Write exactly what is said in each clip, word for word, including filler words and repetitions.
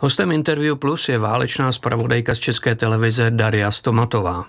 Hostem Interview Plus je válečná zpravodajka z České televize Daria Stomatová.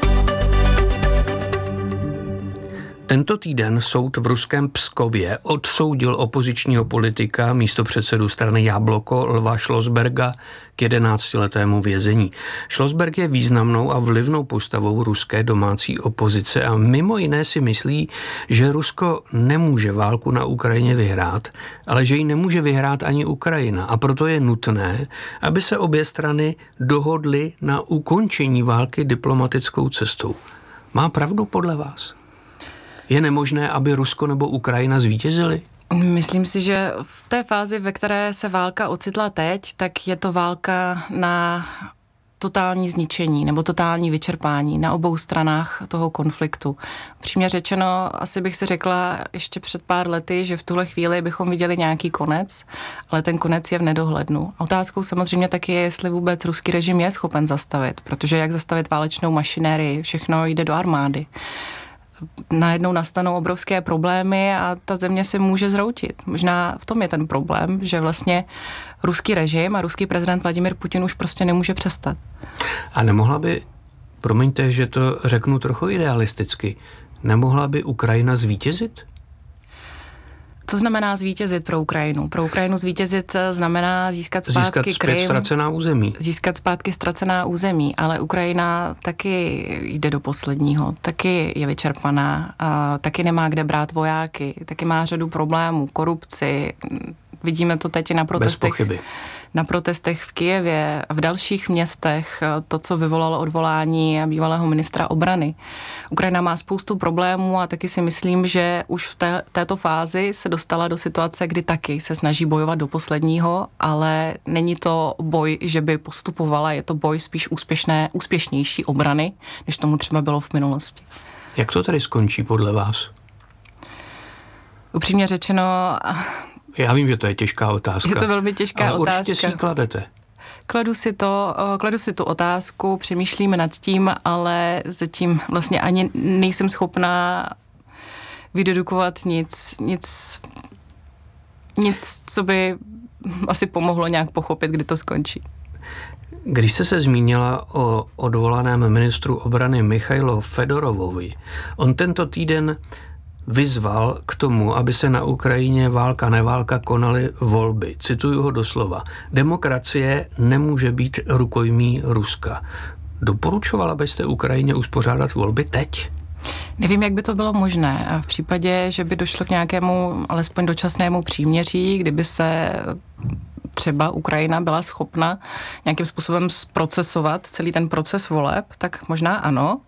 Tento týden soud v ruském Pskově odsoudil opozičního politika, místopředsedu strany Jabloko Lva Šlosberga k jedenáctiletému vězení. Šlosberg je významnou a vlivnou postavou ruské domácí opozice a mimo jiné si myslí, že Rusko nemůže válku na Ukrajině vyhrát, ale že ji nemůže vyhrát ani Ukrajina a proto je nutné, aby se obě strany dohodly na ukončení války diplomatickou cestou. Má pravdu podle vás? Je nemožné, aby Rusko nebo Ukrajina zvítězily? Myslím si, že v té fázi, ve které se válka ocitla teď, tak je to válka na totální zničení nebo totální vyčerpání na obou stranách toho konfliktu. Přímě řečeno, asi bych si řekla ještě před pár lety, že v tuhle chvíli bychom viděli nějaký konec, ale ten konec je v nedohlednu. Otázkou samozřejmě taky je, jestli vůbec ruský režim je schopen zastavit, protože jak zastavit válečnou mašinérii, všechno jde do armády. Najednou nastanou obrovské problémy a ta země se může zhroutit. Možná v tom je ten problém, že vlastně ruský režim a ruský prezident Vladimír Putin už prostě nemůže přestat. A nemohla by, promiňte, že to řeknu trochu idealisticky, nemohla by Ukrajina zvítězit? Co znamená zvítězit pro Ukrajinu? Pro Ukrajinu zvítězit znamená získat zpátky Krym. Získat Krym, ztracená území. Získat zpátky ztracená území, ale Ukrajina taky jde do posledního, taky je vyčerpaná, taky nemá kde brát vojáky, taky má řadu problémů, korupci. Vidíme to teď i na protestech. Bez pochyby. Na protestech v Kyjevě a v dalších městech, to, co vyvolalo odvolání bývalého ministra obrany. Ukrajina má spoustu problémů a taky si myslím, že už v té, této fázi se dostala do situace, kdy taky se snaží bojovat do posledního, ale není to boj, že by postupovala, je to boj spíš úspěšné, úspěšnější obrany, než tomu třeba bylo v minulosti. Jak to tady skončí podle vás? Upřímně řečeno... Já vím, že to je těžká otázka. Je to velmi těžká ale otázka. určitě si ji kladete. Kladu si to, kladu si tu otázku, přemýšlím nad tím, ale zatím vlastně ani nejsem schopná vydedukovat nic, nic, nic, co by asi pomohlo nějak pochopit, kdy to skončí. Když jste se zmínila o odvolaném ministru obrany Michailo Fedorovovi, on tento týden vyzval k tomu, aby se na Ukrajině válka neválka konaly volby. Cituju ho doslova. Demokracie nemůže být rukojmí Ruska. Doporučovala byste Ukrajině uspořádat volby teď? Nevím, jak by to bylo možné. V případě, že by došlo k nějakému alespoň dočasnému příměří, kdyby se třeba Ukrajina byla schopna nějakým způsobem zprocesovat celý ten proces voleb, tak možná ano.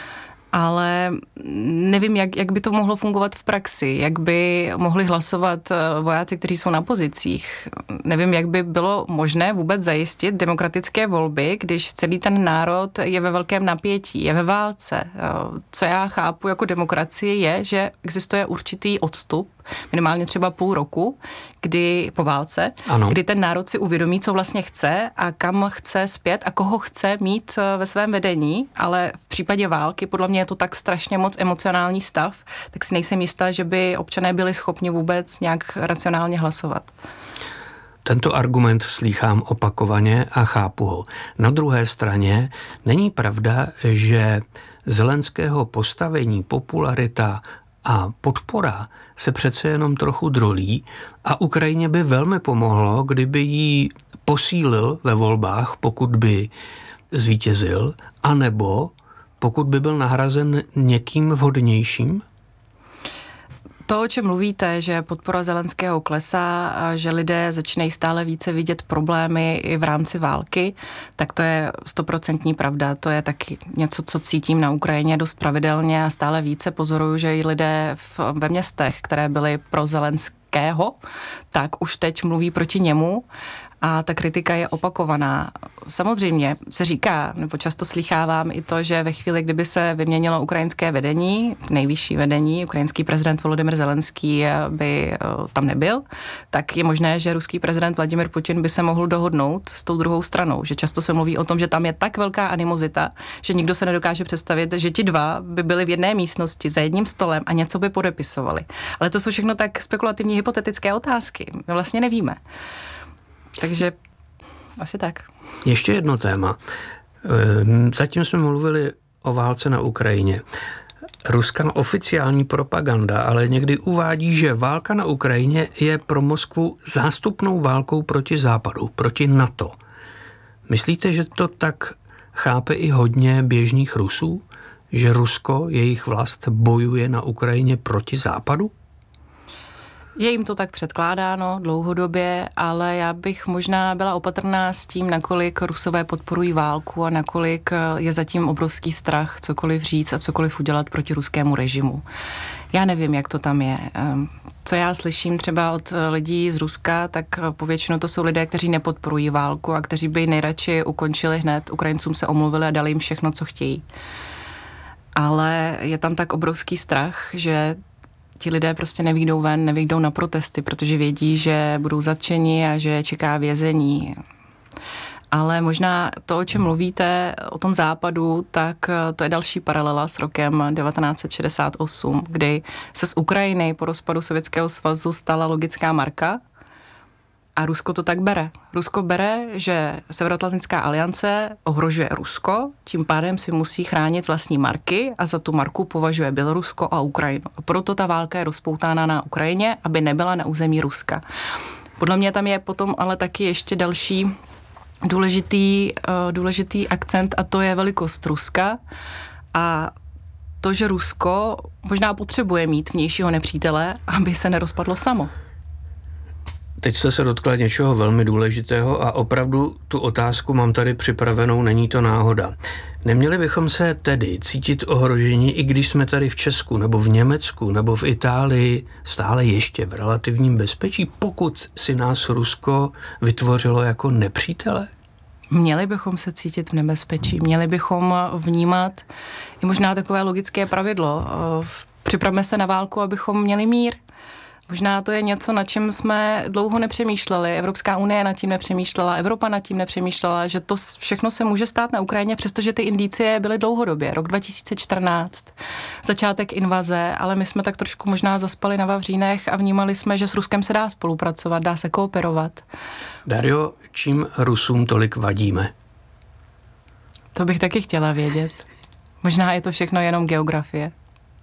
Ale nevím, jak, jak by to mohlo fungovat v praxi, jak by mohli hlasovat vojáci, kteří jsou na pozicích. Nevím, jak by bylo možné vůbec zajistit demokratické volby, když celý ten národ je ve velkém napětí, je ve válce. Co já chápu jako demokracie je, že existuje určitý odstup, minimálně třeba půl roku, kdy po válce, ano. Kdy ten národ si uvědomí, co vlastně chce a kam chce zpět a koho chce mít ve svém vedení, ale v případě války podle mě je to tak strašně moc emocionální stav, tak si nejsem jistá, že by občané byli schopni vůbec nějak racionálně hlasovat. Tento argument slýchám opakovaně a chápu ho. Na druhé straně není pravda, že Zelenského postavení, popularita a podpora se přece jenom trochu drolí a Ukrajině by velmi pomohlo, kdyby jí posílil ve volbách, pokud by zvítězil, anebo pokud by byl nahrazen někým vhodnějším? To, o čem mluvíte, že podpora Zelenského klesá a že lidé začínají stále více vidět problémy i v rámci války, tak to je stoprocentní pravda. To je taky něco, co cítím na Ukrajině dost pravidelně a stále více pozoruju, že i lidé v, ve městech, které byly pro Zelenského, tak už teď mluví proti němu. A ta kritika je opakovaná. Samozřejmě se říká, nebo často slýchávám i to, že ve chvíli, kdyby se vyměnilo ukrajinské vedení, nejvyšší vedení, ukrajinský prezident Volodymyr Zelenský by tam nebyl, tak je možné, že ruský prezident Vladimír Putin by se mohl dohodnout s tou druhou stranou. Že často se mluví o tom, že tam je tak velká animozita, že nikdo se nedokáže představit, že ti dva by byli v jedné místnosti za jedním stolem a něco by podepisovali. Ale to jsou všechno tak spekulativní hypotetické otázky. My vlastně nevíme. Takže asi tak. Ještě jedno téma. Zatím jsme mluvili o válce na Ukrajině. Ruská oficiální propaganda ale někdy uvádí, že válka na Ukrajině je pro Moskvu zástupnou válkou proti Západu, proti NATO. Myslíte, že to tak chápe i hodně běžných Rusů? Že Rusko, jejich vlast, bojuje na Ukrajině proti Západu? Je jim to tak předkládáno dlouhodobě, ale já bych možná byla opatrná s tím, nakolik Rusové podporují válku a nakolik je zatím obrovský strach cokoliv říct a cokoliv udělat proti ruskému režimu. Já nevím, jak to tam je. Co já slyším třeba od lidí z Ruska, tak povětšinou to jsou lidé, kteří nepodporují válku a kteří by nejradši ukončili hned, Ukrajincům se omluvili a dali jim všechno, co chtějí. Ale je tam tak obrovský strach, že ti lidé prostě nevyjdou ven, nevyjdou na protesty, protože vědí, že budou zatčeni a že je čeká vězení. Ale možná to, o čem mluvíte, o tom západu, tak to je další paralela s rokem devatenáct set šedesát osm, kdy se z Ukrajiny po rozpadu Sovětského svazu stala logická marka a Rusko to tak bere. Rusko bere, že Severoatlantická aliance ohrožuje Rusko, tím pádem si musí chránit vlastní marky a za tu marku považuje Bělorusko a Ukrajinu. A proto ta válka je rozpoutána na Ukrajině, aby nebyla na území Ruska. Podle mě tam je potom ale taky ještě další důležitý, uh, důležitý akcent a to je velikost Ruska a to, že Rusko možná potřebuje mít vnějšího nepřítele, aby se nerozpadlo samo. Teď jste se dotkla něčeho velmi důležitého a opravdu tu otázku mám tady připravenou, není to náhoda. Neměli bychom se tedy cítit ohroženi, i když jsme tady v Česku, nebo v Německu, nebo v Itálii stále ještě v relativním bezpečí, pokud si nás Rusko vytvořilo jako nepřítele? Měli bychom se cítit v nebezpečí, měli bychom vnímat i možná takové logické pravidlo. Připravme se na válku, abychom měli mír. Možná to je něco, na čem jsme dlouho nepřemýšleli. Evropská unie nad tím nepřemýšlela, Evropa nad tím nepřemýšlela, že to všechno se může stát na Ukrajině, přestože ty indicie byly dlouhodobě. Rok dva tisíce čtrnáct, začátek invaze, ale my jsme tak trošku možná zaspali na vavřínech a vnímali jsme, že s Ruskem se dá spolupracovat, dá se kooperovat. Dario, čím Rusům tolik vadíme? To bych taky chtěla vědět. Možná je to všechno jenom geografie.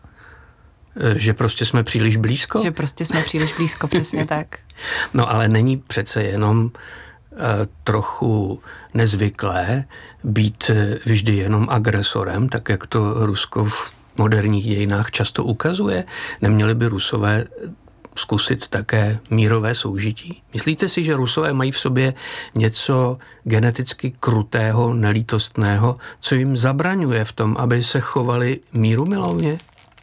Že prostě jsme příliš blízko? Že prostě jsme příliš blízko, přesně tak. No ale není přece jenom uh, trochu nezvyklé být vždy jenom agresorem, tak jak to Rusko v moderních dějinách často ukazuje. Neměli by Rusové zkusit také mírové soužití? Myslíte si, že Rusové mají v sobě něco geneticky krutého, nelítostného, co jim zabraňuje v tom, aby se chovali mírumilovně?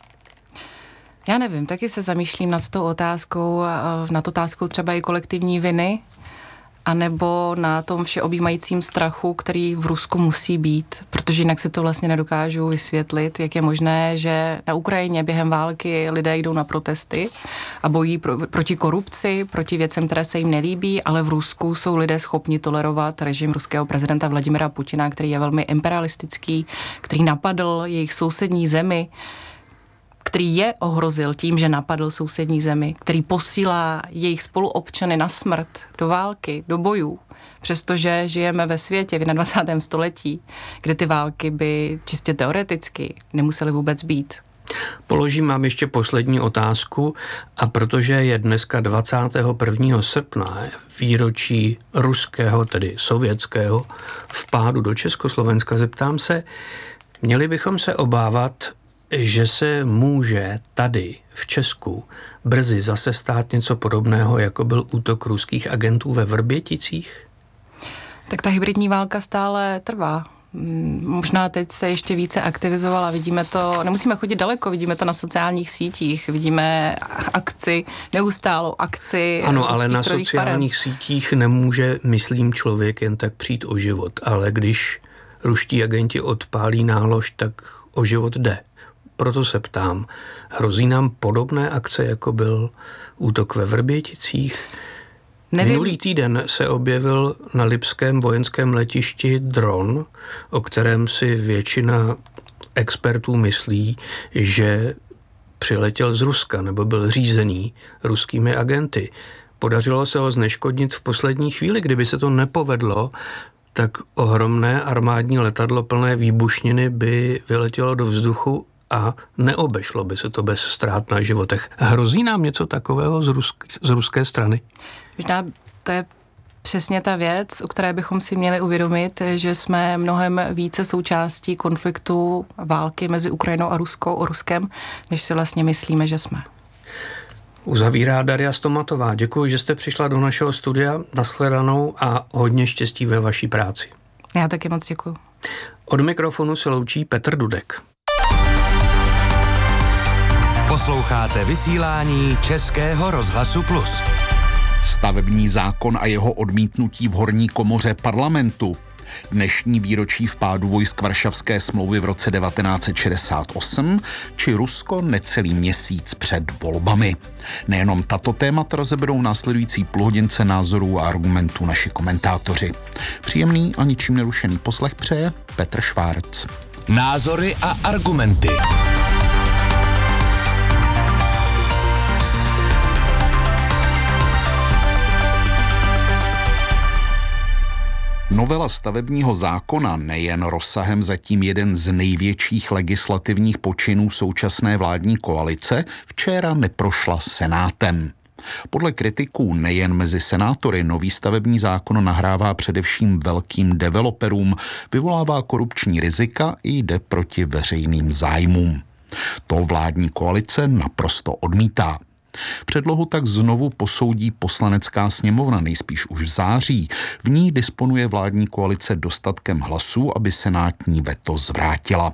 Já nevím, taky se zamýšlím nad tou otázkou, nad otázkou třeba i kolektivní viny, anebo na tom všeobjímajícím strachu, který v Rusku musí být, protože jinak si to vlastně nedokážu vysvětlit, jak je možné, že na Ukrajině během války lidé jdou na protesty a bojí pro, proti korupci, proti věcem, které se jim nelíbí, ale v Rusku jsou lidé schopni tolerovat režim ruského prezidenta Vladimira Putina, který je velmi imperialistický, který napadl jejich sousední zemi, který je ohrozil tím, že napadl sousední zemi, který posílá jejich spoluobčany na smrt, do války, do bojů, přestože žijeme ve světě v dvacátém prvním století, kde ty války by čistě teoreticky nemusely vůbec být. Položím vám ještě poslední otázku a protože je dneska dvacátého prvního srpna, výročí ruského, tedy sovětského vpádu do Československa, zeptám se, měli bychom se obávat, že se může tady v Česku brzy zase stát něco podobného, jako byl útok ruských agentů ve Vrběticích? Tak ta hybridní válka stále trvá. Možná teď se ještě více aktivizovala, vidíme to, nemusíme chodit daleko, vidíme to na sociálních sítích, vidíme akci, neustálou akci. Ano, ale na sociálních farem. sítích nemůže, myslím, člověk jen tak přijít o život, ale když ruští agenti odpálí nálož, tak o život jde. Proto se ptám, hrozí nám podobné akce, jako byl útok ve Vrběticích? Nevím. Minulý týden se objevil na lipském vojenském letišti dron, o kterém si většina expertů myslí, že přiletěl z Ruska nebo byl řízený ruskými agenty. Podařilo se ho zneškodnit v poslední chvíli. Kdyby se to nepovedlo, tak ohromné armádní letadlo plné výbušniny by vyletělo do vzduchu a neobešlo by se to bez ztrát na životech. Hrozí nám něco takového z, rusk- z ruské strany? Možná to je přesně ta věc, o které bychom si měli uvědomit, že jsme mnohem více součástí konfliktu války mezi Ukrajinou a Ruskou, Ruskem, než si vlastně myslíme, že jsme. Uzavírá Daria Stomatová. Děkuji, že jste přišla do našeho studia. Nashledanou a hodně štěstí ve vaší práci. Já taky moc děkuji. Od mikrofonu se loučí Petr Dudek. Posloucháte vysílání Českého rozhlasu Plus. Stavební zákon a jeho odmítnutí v horní komoře parlamentu. Dnešní výročí vpádu vojsk Varšavské smlouvy v roce devatenáct set šedesát osm či Rusko necelý měsíc před volbami. Nejenom tato témata rozeberou v následující půlhodince názorů a argumentů naši komentátoři. Příjemný a ničím nerušený poslech přeje Petr Švárc. Názory a argumenty. Novela stavebního zákona, nejen rozsahem zatím jeden z největších legislativních počinů současné vládní koalice, včera neprošla Senátem. Podle kritiků nejen mezi senátory nový stavební zákon nahrává především velkým developerům, vyvolává korupční rizika i jde proti veřejným zájmům. To vládní koalice naprosto odmítá. Předlohu tak znovu posoudí Poslanecká sněmovna nejspíš už v září. V ní disponuje vládní koalice dostatkem hlasů, aby senátní veto zvrátila.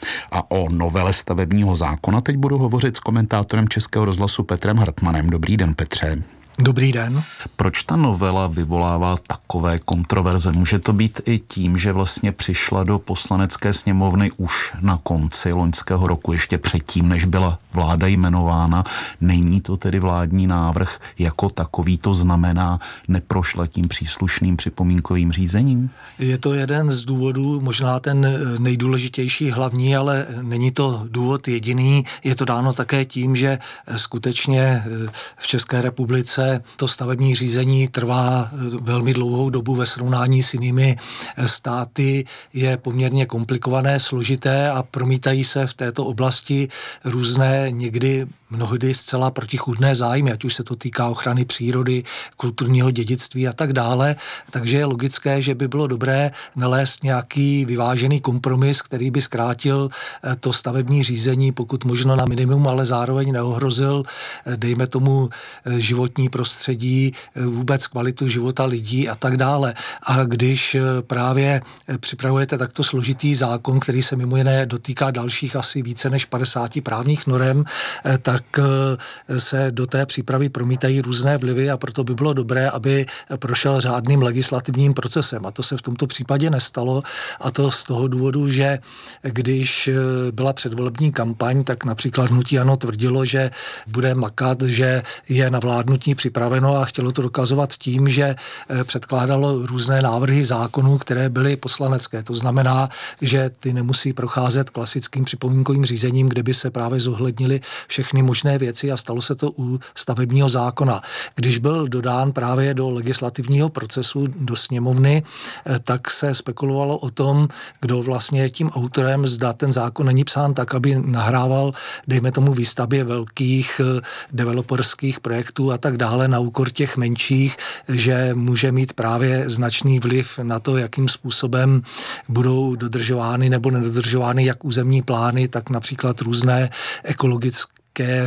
A o novele stavebního zákona teď budu hovořit s komentátorem Českého rozhlasu Petrem Hartmanem. Dobrý den, Petře. Dobrý den. Proč ta novela vyvolává takové kontroverze? Může to být i tím, že vlastně přišla do Poslanecké sněmovny už na konci loňského roku, ještě předtím, než byla vláda jmenována. Není to tedy vládní návrh jako takový, to znamená, neprošla tím příslušným připomínkovým řízením? Je to jeden z důvodů, možná ten nejdůležitější, hlavní, ale není to důvod jediný. Je to dáno také tím, že skutečně v České republice to stavební řízení trvá velmi dlouhou dobu ve srovnání s jinými státy, je poměrně komplikované, složité a promítají se v této oblasti různé, někdy mnohdy zcela protichůdné zájmy, ať už se to týká ochrany přírody, kulturního dědictví a tak dále. Takže je logické, že by bylo dobré nalézt nějaký vyvážený kompromis, který by zkrátil to stavební řízení, pokud možno na minimum, ale zároveň neohrozil, dejme tomu, životní prostředí, vůbec kvalitu života lidí a tak dále. A když právě připravujete takto složitý zákon, který se mimo jiné dotýká dalších asi více než padesáti právních norem, tak se do té přípravy promítají různé vlivy a proto by bylo dobré, aby prošel řádným legislativním procesem. A to se v tomto případě nestalo, a to z toho důvodu, že když byla předvolební kampaň, tak například hnutí ANO tvrdilo, že bude makat, že je na vládnutí připraveno a chtělo to dokazovat tím, že předkládalo různé návrhy zákonů, které byly poslanecké. To znamená, že ty nemusí procházet klasickým připomínkovým řízením, kde by se právě zohlednily všechny možné věci, a stalo se to u stavebního zákona. Když byl dodán právě do legislativního procesu do sněmovny, tak se spekulovalo o tom, kdo vlastně je tím autorem, zda ten zákon není psán tak, aby nahrával, dejme tomu, výstavbě velkých developerských projektů a tak dále na úkor těch menších, že může mít právě značný vliv na to, jakým způsobem budou dodržovány nebo nedodržovány jak územní plány, tak například různé ekologické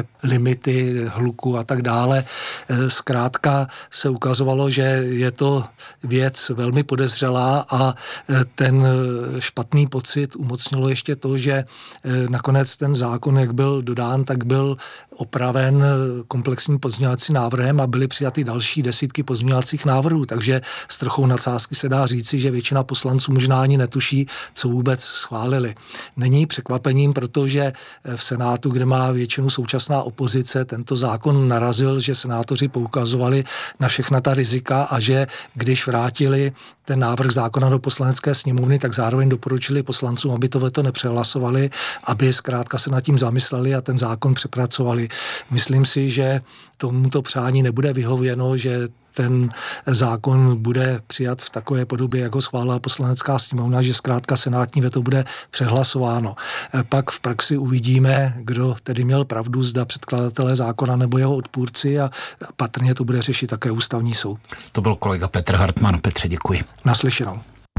limity hluku a tak dále. Zkrátka se ukazovalo, že je to věc velmi podezřelá a ten špatný pocit umocnilo ještě to, že nakonec ten zákon, jak byl dodán, tak byl opraven komplexním pozměňovacím návrhem a byly přijaty další desítky pozměňovacích návrhů, takže s trochou nadsázky se dá říci, že většina poslanců možná ani netuší, co vůbec schválili. Není překvapením, protože v Senátu, kde má většinu současná opozice tento zákon narazil, že senátoři poukazovali na všechna ta rizika a že když vrátili ten návrh zákona do poslanecké sněmovny, tak zároveň doporučili poslancům, aby to veto nepřehlasovali, aby zkrátka se nad tím zamysleli a ten zákon přepracovali. Myslím si, že tomuto přání nebude vyhověno, že ten zákon bude přijat v takové podobě, jako schválila poslanecká sněmovna, že zkrátka senátní veto bude přehlasováno. Pak v praxi uvidíme, kdo tedy měl pravdu, zda předkladatelé zákona nebo jeho odpůrci a patrně to bude řešit také ústavní soud. To byl kolega Petr Hartmann. Petře, děkuji. Naslyšenou.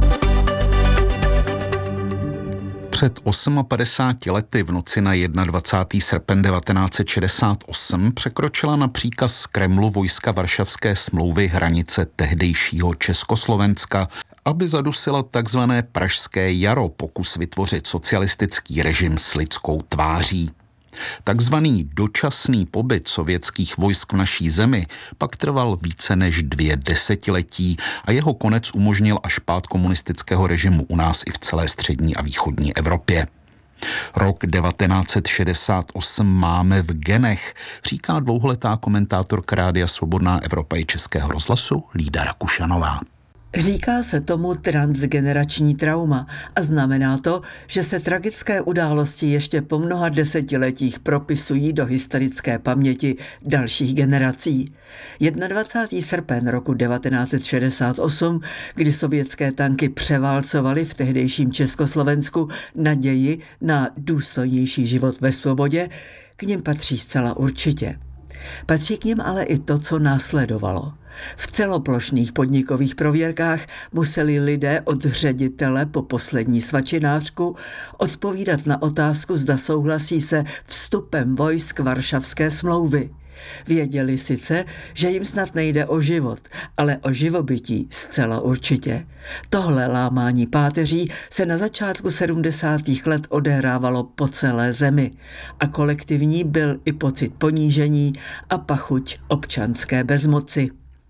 Před padesáti osmi lety v noci na dvacátého prvního srpen devatenáct set šedesát osm překročila na příkaz z Kremlu vojska Varšavské smlouvy hranice tehdejšího Československa, aby zadusila takzvané Pražské jaro, pokus vytvořit socialistický režim s lidskou tváří. Takzvaný dočasný pobyt sovětských vojsk v naší zemi pak trval více než dvě desetiletí a jeho konec umožnil až pád komunistického režimu u nás i v celé střední a východní Evropě. Rok devatenáct set šedesát osm máme v genech, říká dlouholetá komentátorka Rádia Svobodná Evropa i Českého rozhlasu Lída Rakušanová. Říká se tomu transgenerační trauma a znamená to, že se tragické události ještě po mnoha desetiletích propisují do historické paměti dalších generací. dvacátého prvního srpen roku devatenáct set šedesát osm, kdy sovětské tanky převálcovaly v tehdejším Československu naději na důstojnější život ve svobodě, k nim patří zcela určitě. Patří k nim ale i to, co následovalo. V celoplošných podnikových prověrkách museli lidé od ředitele po poslední svačinářku odpovídat na otázku, zda souhlasí se vstupem vojsk Varšavské smlouvy. Věděli sice, že jim snad nejde o život, ale o živobytí zcela určitě. Tohle lámání páteří se na začátku sedmdesátých let odehrávalo po celé zemi a kolektivní byl i pocit ponížení a pachuť občanské bezmoci.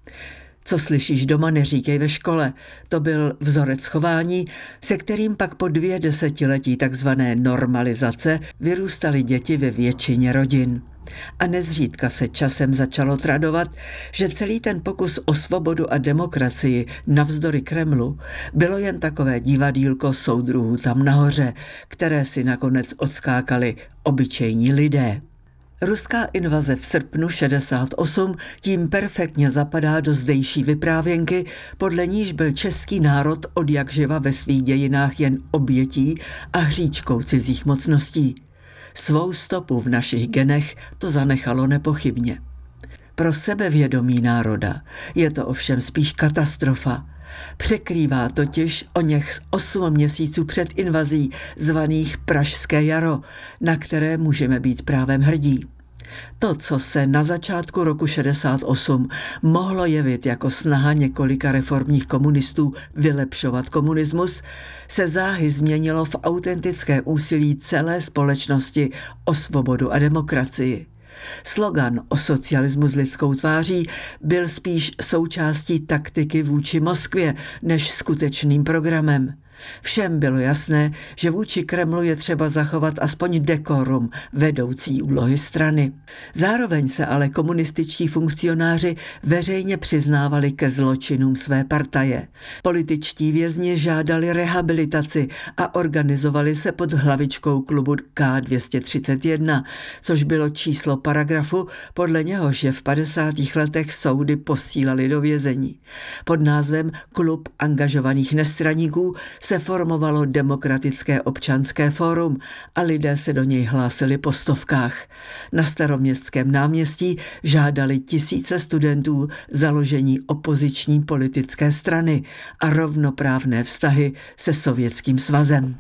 Co slyšíš doma, neříkej ve škole. To byl vzorec chování, se kterým pak po dvě desetiletí takzvané normalizace vyrůstaly děti ve většině rodin. A nezřídka se časem začalo tradovat, že celý ten pokus o svobodu a demokracii navzdory Kremlu bylo jen takové divadýlko soudruhů tam nahoře, které si nakonec odskákali obyčejní lidé. Ruská invaze v srpnu šedesát osm tím perfektně zapadá do zdejší vyprávěnky, podle níž byl český národ odjakživa ve svých dějinách jen obětí a hříčkou cizích mocností. Svou stopu v našich genech to zanechalo nepochybně. Pro sebevědomí národa je to ovšem spíš katastrofa. Překrývá totiž o něch osm měsíců před invazí zvaných Pražské jaro, na které můžeme být právem hrdí. To, co se na začátku roku šedesát osm mohlo jevit jako snaha několika reformních komunistů vylepšovat komunismus, se záhy změnilo v autentické úsilí celé společnosti o svobodu a demokracii. Slogan o socialismu s lidskou tváří byl spíš součástí taktiky vůči Moskvě než skutečným programem. Všem bylo jasné, že vůči Kremlu je třeba zachovat aspoň dekorum vedoucí úlohy strany. Zároveň se ale komunističtí funkcionáři veřejně přiznávali ke zločinům své partaje. Političtí vězni žádali rehabilitaci a organizovali se pod hlavičkou klubu K dvě stě třicet jedna, což bylo číslo paragrafu, podle něhož je v padesátých letech soudy posílali do vězení. Pod názvem Klub angažovaných nestraníků se formovalo Demokratické občanské fórum a lidé se do něj hlásili po stovkách. Na Staroměstském náměstí žádali tisíce studentů založení opoziční politické strany a rovnoprávné vztahy se Sovětským svazem.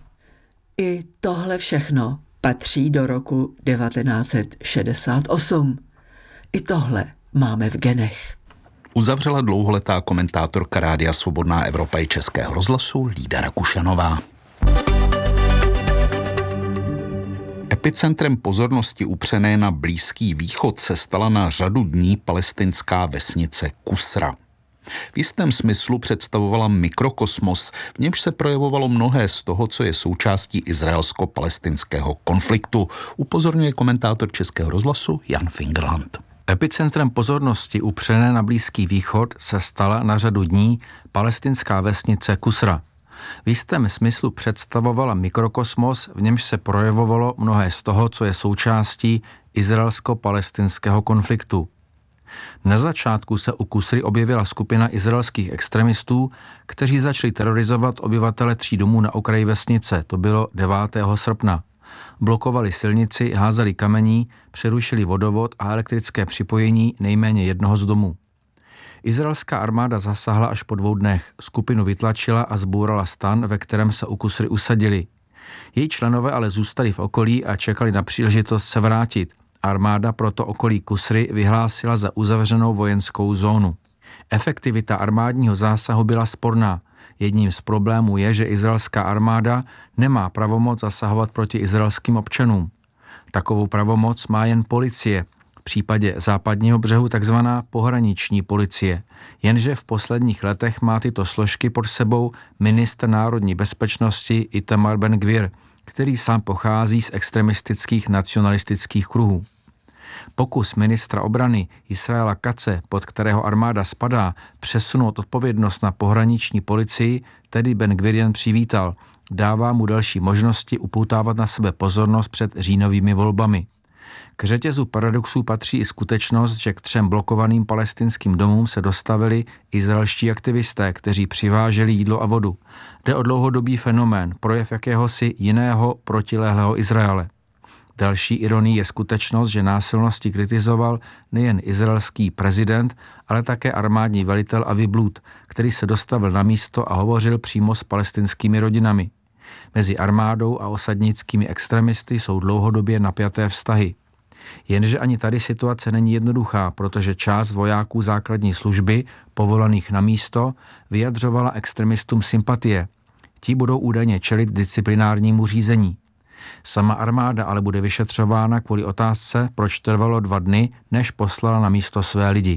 I tohle všechno patří do roku devatenáct set šedesát osm. I tohle máme v genech. Uzavřela dlouholetá komentátorka Rádia Svobodná Evropa i Českého rozhlasu Lída Rakušanová. Epicentrem pozornosti upřené na Blízký východ se stala na řadu dní palestinská vesnice Kusra. V jistém smyslu představovala mikrokosmos, v němž se projevovalo mnohé z toho, co je součástí izraelsko-palestinského konfliktu, upozorňuje komentátor Českého rozhlasu Jan Fingerland. Epicentrem pozornosti upřené na Blízký východ se stala na řadu dní palestinská vesnice Kusra. V jistém smyslu představovala mikrokosmos, v němž se projevovalo mnohé z toho, co je součástí izraelsko-palestinského konfliktu. Na začátku se u Kusry objevila skupina izraelských extremistů, kteří začali terorizovat obyvatele tří domů na okraji vesnice, to bylo devátého srpna. Blokovali silnici, házeli kamení, přerušili vodovod a elektrické připojení nejméně jednoho z domů. Izraelská armáda zasáhla až po dvou dnech, skupinu vytlačila a zbourala stan, ve kterém se u Kusry usadili. Její členové ale zůstali v okolí a čekali na příležitost se vrátit. Armáda proto okolí Kusry vyhlásila za uzavřenou vojenskou zónu. Efektivita armádního zásahu byla sporná. Jedním z problémů je, že izraelská armáda nemá pravomoc zasahovat proti izraelským občanům. Takovou pravomoc má jen policie, v případě západního břehu takzvaná pohraniční policie. Jenže v posledních letech má tyto složky pod sebou ministr národní bezpečnosti Itamar Ben-Gvir, který sám pochází z extremistických nacionalistických kruhů. Pokus ministra obrany Israela Katze, pod kterého armáda spadá, přesunout odpovědnost na pohraniční policii, tedy Ben-Gvir jen přivítal. Dává mu další možnosti upoutávat na sebe pozornost před říjnovými volbami. K řetězu paradoxů patří i skutečnost, že k třem blokovaným palestinským domům se dostavili izraelští aktivisté, kteří přiváželi jídlo a vodu. Jde o dlouhodobý fenomén, projev jakéhosi jiného protilehlého Izraele. Další ironií je skutečnost, že násilnosti kritizoval nejen izraelský prezident, ale také armádní velitel Avi Blud, který se dostavil na místo a hovořil přímo s palestinskými rodinami. Mezi armádou a osadnickými extremisty jsou dlouhodobě napjaté vztahy. Jenže ani tady situace není jednoduchá, protože část vojáků základní služby, povolaných na místo, vyjadřovala extremistům sympatie. Ti budou údajně čelit disciplinárnímu řízení. Sama armáda ale bude vyšetřována kvůli otázce, proč trvalo dva dny, než poslala na místo své lidi.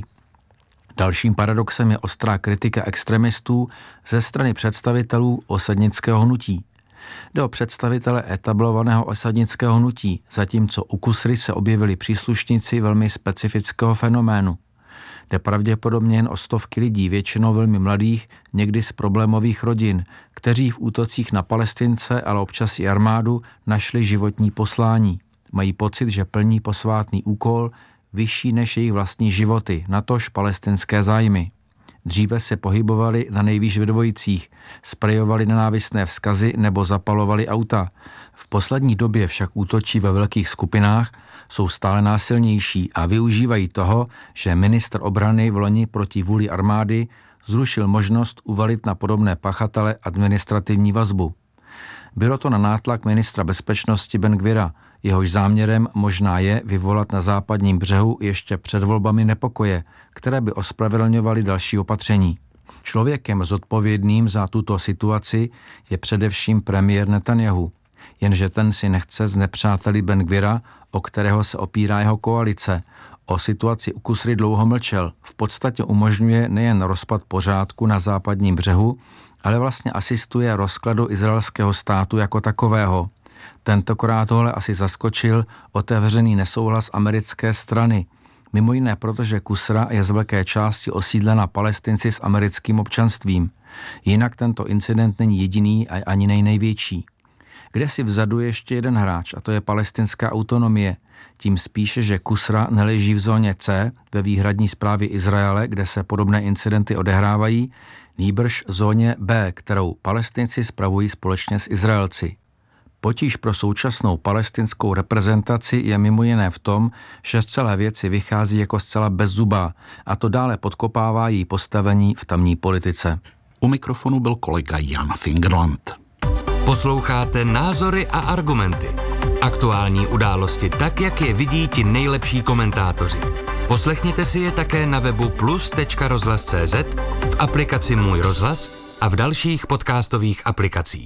Dalším paradoxem je ostrá kritika extremistů ze strany představitelů osadnického hnutí. Jde o představitele etablovaného osadnického hnutí, zatímco u Kusry se objevili příslušníci velmi specifického fenoménu. Jde pravděpodobně jen o stovky lidí, většinou velmi mladých, někdy z problémových rodin, kteří v útocích na Palestince, ale občas i armádu, našli životní poslání. Mají pocit, že plní posvátný úkol, vyšší než jejich vlastní životy, natož palestinské zájmy. Dříve se pohybovali na nejvýš ve dvojicích, sprejovali nenávistné vzkazy nebo zapalovali auta. V poslední době však útočí ve velkých skupinách, jsou stále násilnější a využívají toho, že ministr obrany v loni proti vůli armády zrušil možnost uvalit na podobné pachatele administrativní vazbu. Bylo to na nátlak ministra bezpečnosti Ben-Gvira, jehož záměrem možná je vyvolat na západním břehu ještě před volbami nepokoje, které by ospravedlňovaly další opatření. Člověkem zodpovědným za tuto situaci je především premiér Netanjahu, jenže ten si nechce znepřáteli Ben-Gvira, o kterého se opírá jeho koalice. O situaci u Kusry dlouho mlčel, v podstatě umožňuje nejen rozpad pořádku na západním břehu, ale vlastně asistuje rozkladu izraelského státu jako takového. Tentokrát tohle asi zaskočil otevřený nesouhlas americké strany. Mimo jiné, protože Kusra je z velké části osídlena Palestinci s americkým občanstvím. Jinak tento incident není jediný a ani nejnejvětší. Kde si vzadu je ještě jeden hráč, a to je palestinská autonomie. Tím spíše, že Kusra neleží v zóně C, ve výhradní správě Izraele, kde se podobné incidenty odehrávají, nýbrž zóně B, kterou Palestinci spravují společně s Izraelci. Potíž pro současnou palestinskou reprezentaci je mimo jiné v tom, že z celé věci vychází jako zcela bezzubá a to dále podkopává její postavení v tamní politice. U mikrofonu byl kolega Jan Fingerland. Posloucháte Názory a argumenty. Aktuální události tak, jak je vidí ti nejlepší komentátoři. Poslechněte si je také na webu plus tečka rozhlas tečka cé zet, v aplikaci Můj rozhlas a v dalších podcastových aplikacích.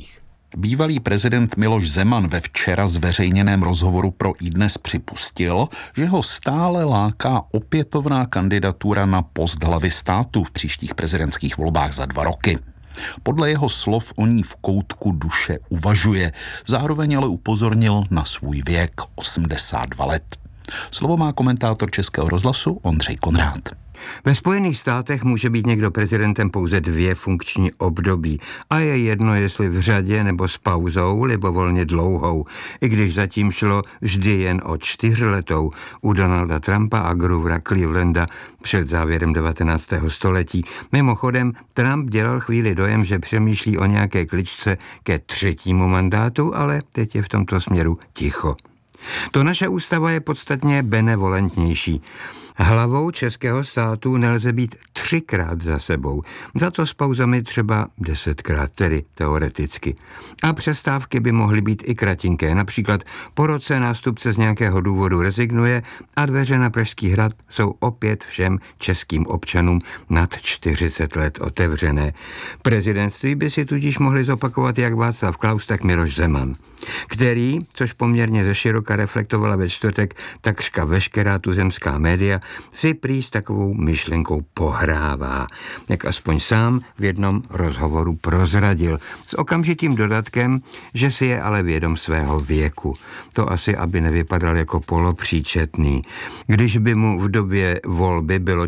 Bývalý prezident Miloš Zeman ve včera zveřejněném rozhovoru pro iDnes připustil, že ho stále láká opětovná kandidatura na post hlavy státu v příštích prezidentských volbách za dva roky. Podle jeho slov o ní v koutku duše uvažuje, zároveň ale upozornil na svůj věk osmdesát dva let. Slovo má komentátor Českého rozhlasu Ondřej Konrád. Ve Spojených státech může být někdo prezidentem pouze dvě funkční období a je jedno, jestli v řadě nebo s pauzou libovolně dlouhou, i když zatím šlo vždy jen o čtyřletou u Donalda Trumpa a Groovera Clevelanda před závěrem devatenáctého století. Mimochodem, Trump dělal chvíli dojem, že přemýšlí o nějaké kličce ke třetímu mandátu, ale teď je v tomto směru ticho. To naše ústava je podstatně benevolentnější. Hlavou českého státu nelze být třikrát za sebou, za to s pauzami třeba desetkrát, tedy teoreticky. A přestávky by mohly být i kratinké, například po roce nástupce z nějakého důvodu rezignuje a dveře na Pražský hrad jsou opět všem českým občanům nad čtyřicet let otevřené. Prezidentství by si tudíž mohli zopakovat jak Václav Klaus, tak Miloš Zeman, který, což poměrně zeširoka reflektovala ve čtvrtek takřka veškerá tuzemská média, si prý s takovou myšlenkou pohrává, jak aspoň sám v jednom rozhovoru prozradil, s okamžitým dodatkem, že si je ale vědom svého věku. To asi, aby nevypadal jako polopříčetný. Když by mu v době volby bylo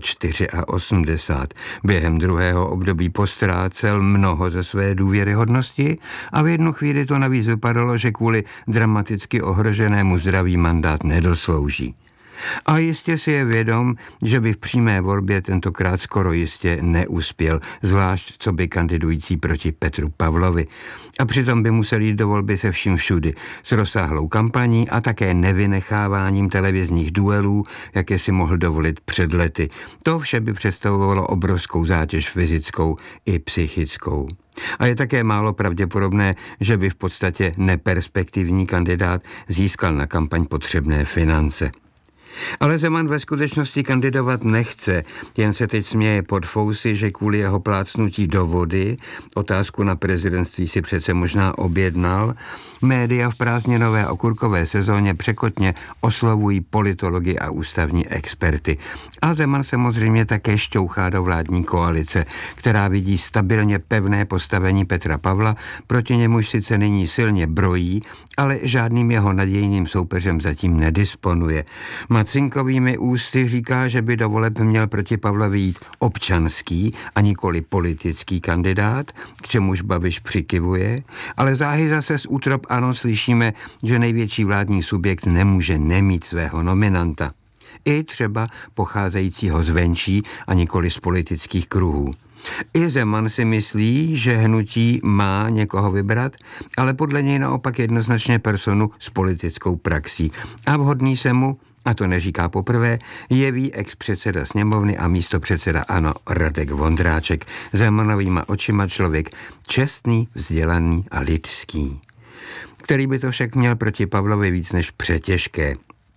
osmdesát čtyři, během druhého období postrácel mnoho ze své důvěryhodnosti a v jednu chvíli to navíc vypadalo, že kvůli dramaticky ohroženému zdraví mandát nedoslouží. A jistě si je vědom, že by v přímé volbě tentokrát skoro jistě neuspěl, zvlášť co by kandidující proti Petru Pavlovi. A přitom by musel jít do volby se vším všudy, s rozsáhlou kampaní a také nevynecháváním televizních duelů, jaké si mohl dovolit před lety. To vše by představovalo obrovskou zátěž fyzickou i psychickou. A je také málo pravděpodobné, že by v podstatě neperspektivní kandidát získal na kampaň potřebné finance. Ale Zeman ve skutečnosti kandidovat nechce, jen se teď směje pod fousy, že kvůli jeho plácnutí do vody, otázku na prezidentství si přece možná objednal, média v prázdninové okurkové sezóně překotně oslovují politology a ústavní experty. A Zeman samozřejmě také šťouchá do vládní koalice, která vidí stabilně pevné postavení Petra Pavla, proti němuž sice nyní silně brojí, ale žádným jeho nadějným soupeřem zatím nedisponuje. Macinkovými ústy říká, že by do voleb měl proti Pavlovi jít občanský a nikoli politický kandidát, k čemuž Babiš přikivuje, ale záhy zase z útrop ANO slyšíme, že největší vládní subjekt nemůže nemít svého nominanta. I třeba pocházejícího zvenčí a nikoli z politických kruhů. I Zeman si myslí, že hnutí má někoho vybrat, ale podle něj naopak jednoznačně personu s politickou praxí. A vhodný se mu, a to neříká poprvé, jeví ex-předseda sněmovny a místopředseda ANO Radek Vondráček, Zemanovýma očima člověk čestný, vzdělaný a lidský, který by to však měl proti Pavlovi víc než přetěžké.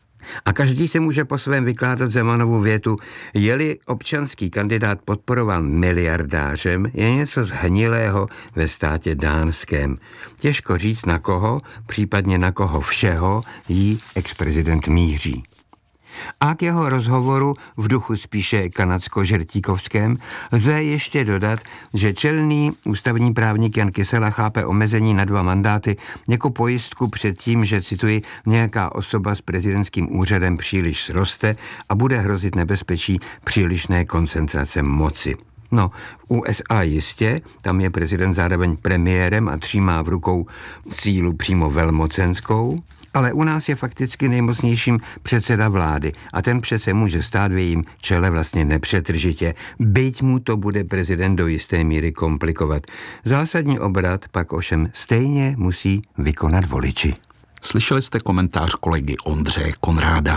A každý si může po svém vykládat Zemanovu větu, je-li občanský kandidát podporován miliardářem, je něco zhnilého ve státě dánském. Těžko říct na koho, případně na koho všeho jí ex-prezident míří. A k jeho rozhovoru v duchu spíše kanadsko-žertíkovském lze ještě dodat, že čelný ústavní právník Jan Kysela chápe omezení na dva mandáty jako pojistku před tím, že, cituji, nějaká osoba s prezidentským úřadem příliš sroste a bude hrozit nebezpečí přílišné koncentrace moci. No, v U S A jistě, tam je prezident zároveň premiérem a třímá v rukou sílu přímo velmocenskou, ale u nás je fakticky nejmocnějším předseda vlády a ten přece může stát v jejím čele vlastně nepřetržitě, byť mu to bude prezident do jisté míry komplikovat. Zásadní obrat pak ovšem stejně musí vykonat voliči. Slyšeli jste komentář kolegy Ondřeje Konráda.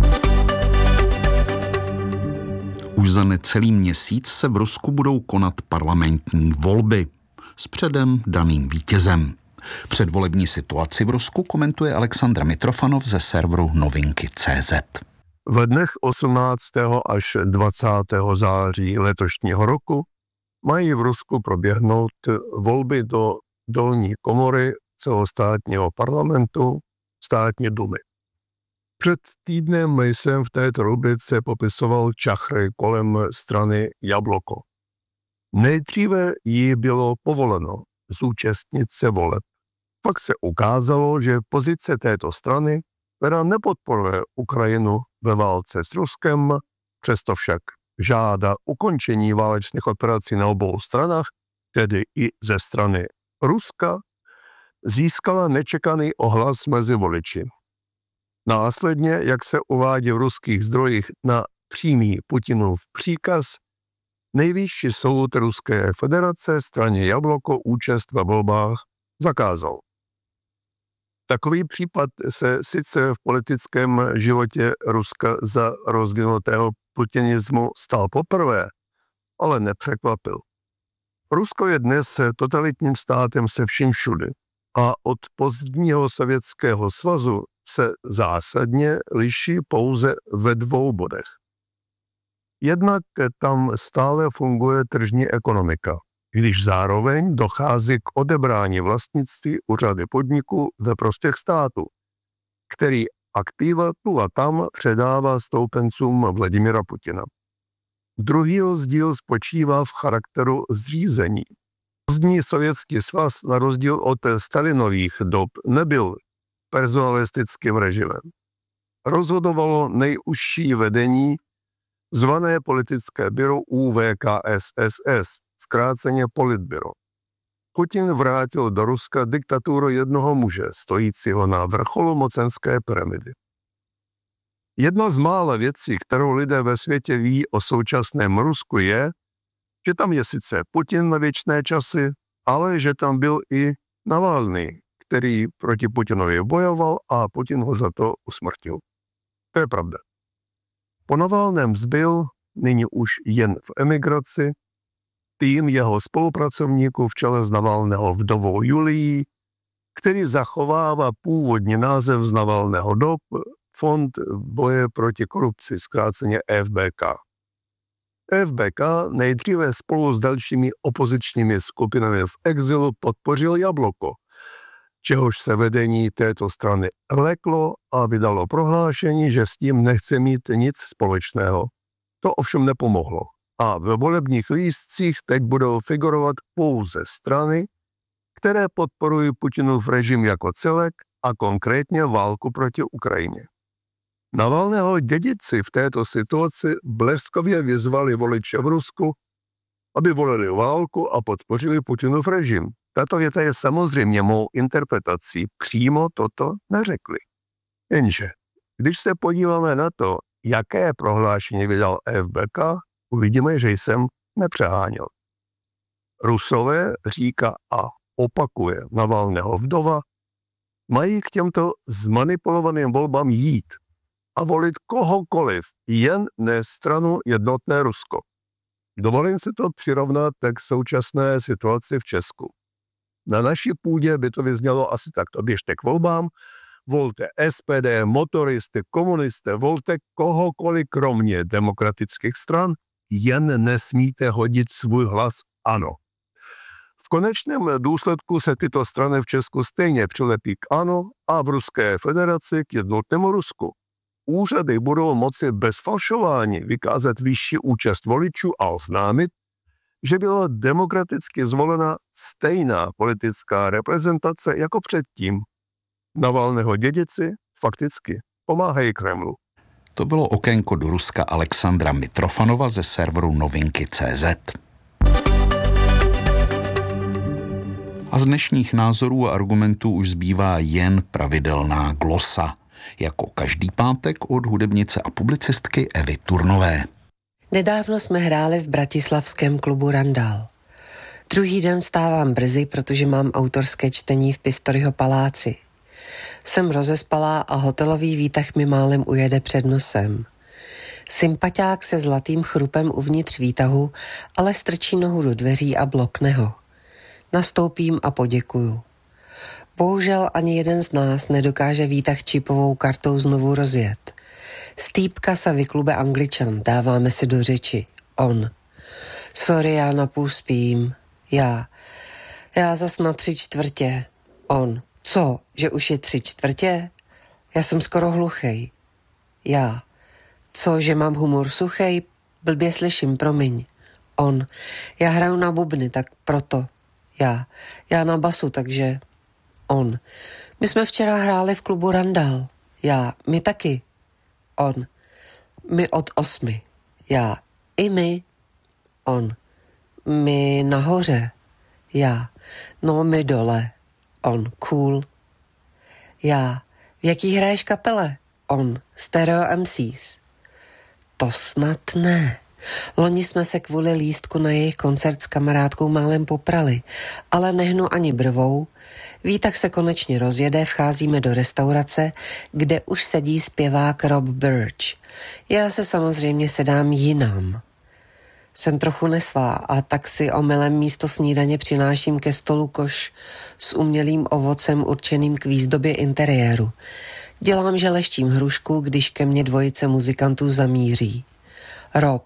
Už za necelý měsíc se v Rusku budou konat parlamentní volby s předem daným vítězem. Předvolební situaci v Rusku komentuje Alexandra Mitrofanov ze serveru novinky tečka cé zet. V dnech osmnáctého až dvacátého září letošního roku mají v Rusku proběhnout volby do dolní komory celostátního parlamentu, státní dumy. Před týdnem jsem v této rubrice popisoval čachry kolem strany Jabloko. Nejdříve jí bylo povoleno zúčastnit se voleb. Pak se ukázalo, že pozice této strany, která nepodporuje Ukrajinu ve válce s Ruskem, přesto však žádá ukončení válečných operací na obou stranách, tedy i ze strany Ruska, získala nečekaný ohlas mezi voliči. Následně, jak se uvádí v ruských zdrojích na přímý Putinův příkaz, Nejvyšší soud Ruské federace straně Jabloko účast ve volbách zakázal. Takový případ se sice v politickém životě Ruska za rozvinutého putinismu stal poprvé, ale nepřekvapil. Rusko je dnes totalitním státem se vším všudy a od pozdního Sovětského svazu se zásadně liší pouze ve dvou bodech. Jednak tam stále funguje tržní ekonomika, když zároveň dochází k odebrání vlastnictví u řady podniků ve prospěch státu, který aktiva tu a tam předává stoupencům Vladimira Putina. Druhý rozdíl spočívá v charakteru zřízení. Pozdní Sovětský svaz na rozdíl od Stalinových dob nebyl personalistickým režimem. Rozhodovalo nejužší vedení, zvané politické byro U V K S S S, zkráceně Politbyro. Putin vrátil do Ruska diktaturu jednoho muže, stojícího na vrcholu mocenské pyramidy. Jedna z mála věcí, kterou lidé ve světě ví o současném Rusku, je, že tam je sice Putin na věčné časy, ale že tam byl i Navalný, který proti Putinovi bojoval a Putin ho za to usmrtil. To je pravda. Po Navalném zbyl, nyní už jen v emigraci, tým jeho spolupracovníků v čele s Navalného vdovou Julií, který zachovává původní název z Navalného dob, Fond boje proti korupci, zkráceně F B K. F B K nejdříve spolu s dalšími opozičními skupinami v exilu podpořil Jabloko, čehož se vedení této strany leklo a vydalo prohlášení, že s tím nechce mít nic společného. To ovšem nepomohlo a ve volebních lístcích teď budou figurovat pouze strany, které podporují Putinův režim jako celek a konkrétně válku proti Ukrajině. Navalného dědici v této situaci bleskově vyzvali voliče v Rusku, aby volili válku a podpořili Putinův režim. Tato věta je samozřejmě mou interpretací, přímo toto neřekli. Jenže, když se podíváme na to, jaké prohlášení vydal F B K, uvidíme, že jsem nepřeháněl. Rusové, říká a opakuje Navalného vdova, mají k těmto zmanipulovaným volbám jít a volit kohokoliv, jen ne stranu Jednotné Rusko. Dovolím si to přirovnat k současné situaci v Česku. Na naší půdě by to vyznělo asi takto: běžte k volbám, volte S P D, motoristy, komunisté, volte kohokoliv kromě demokratických stran, jen nesmíte hodit svůj hlas ANO. V konečném důsledku se tyto strany v Česku stejně přilepí k ANO a v Ruské federaci k Jednotnému Rusku. Úřady budou moci bez falšování vykázat vyšší účast voličů a oznámit, že byla demokraticky zvolena stejná politická reprezentace jako předtím. Navalného dědici fakticky pomáhají Kremlu. To bylo okénko do Ruska Alexandra Mitrofanova ze serveru novinky tečka cé zet. A z dnešních názorů a argumentů už zbývá jen pravidelná glosa. Jako každý pátek od hudebnice a publicistky Evy Turnové. Nedávno jsme hráli v bratislavském klubu Randall. Druhý den vstávám brzy, protože mám autorské čtení v Pistoriho paláci. Jsem rozespalá a hotelový výtah mi málem ujede před nosem. Sympaťák se zlatým chrupem uvnitř výtahu, ale strčí nohu do dveří a blokne ho. Nastoupím a poděkuju. Bohužel ani jeden z nás nedokáže výtah čipovou kartou znovu rozjet. Z týpka se vyklube Angličan, dáváme si do řeči. On. Sorry, já napůl spím. Já. Já zas na tři čtvrtě. On. Co, že už je tři čtvrtě? Já jsem skoro hluchej. Já. Co, že mám humor suchej? Blbě slyším, promiň. On. Já hraju na bubny, tak proto. Já. Já na basu, takže... On. My jsme včera hráli v klubu Randall. Já. My taky. On. My od osmi. Já. I my. On. My nahoře. Já. No, my dole. On. Cool. Já. V jaký hraješ kapele? On. Stereo M Cs. To snad ne. Loni jsme se kvůli lístku na jejich koncert s kamarádkou málem poprali, ale nehnu ani brvou. Výtah se konečně rozjede, vcházíme do restaurace, kde už sedí zpěvák Rob Birch. Já se samozřejmě sedám jinam. Jsem trochu nesvá a tak si omylem místo snídaně přináším ke stolu koš s umělým ovocem určeným k výzdobě interiéru. Dělám, že leštím hrušku, když ke mně dvojice muzikantů zamíří. Rob.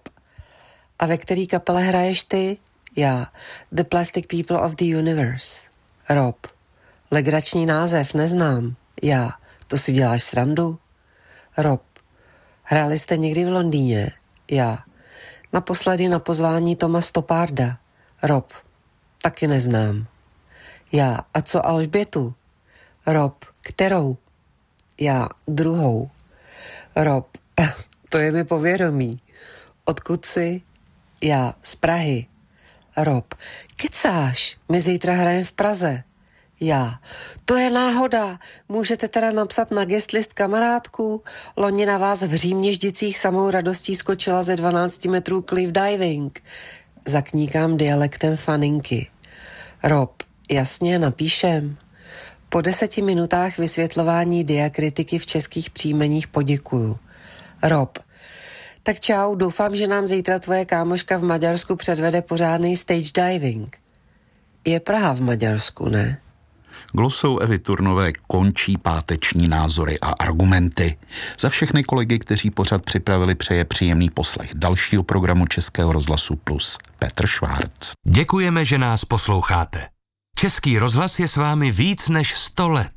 A ve který kapele hraješ ty? Já. The Plastic People of the Universe. Rob. Legrační název, neznám. Já. To si děláš srandu? Rob. Hráli jste někdy v Londýně? Já. Naposledy na pozvání Toma Stopparda. Rob. Taky neznám. Já. A co Alžbětu? Rob. Kterou? Já. Druhou. Rob. To je mi povědomí. Odkud jsi? Já. Z Prahy. Rob. Kecáš? My zítra hrajeme v Praze. Já. To je náhoda. Můžete teda napsat na guest list kamarádku? Loni na vás v Římněždicích samou radostí skočila ze dvanácti metrů cliff diving. Zakníkám dialektem faninky. Rob. Jasně, napíšem. Po deseti minutách vysvětlování diakritiky v českých příjmeních poděkuju. Rob. Tak čau, doufám, že nám zítra tvoje kámoška v Maďarsku předvede pořádný stage diving. Je Praha v Maďarsku, ne? Glosou Evy Turnové končí páteční názory a argumenty. Za všechny kolegy, kteří pořad připravili, přeje příjemný poslech dalšího programu Českého rozhlasu Plus Petr Švárc. Děkujeme, že nás posloucháte. Český rozhlas je s vámi víc než sto let.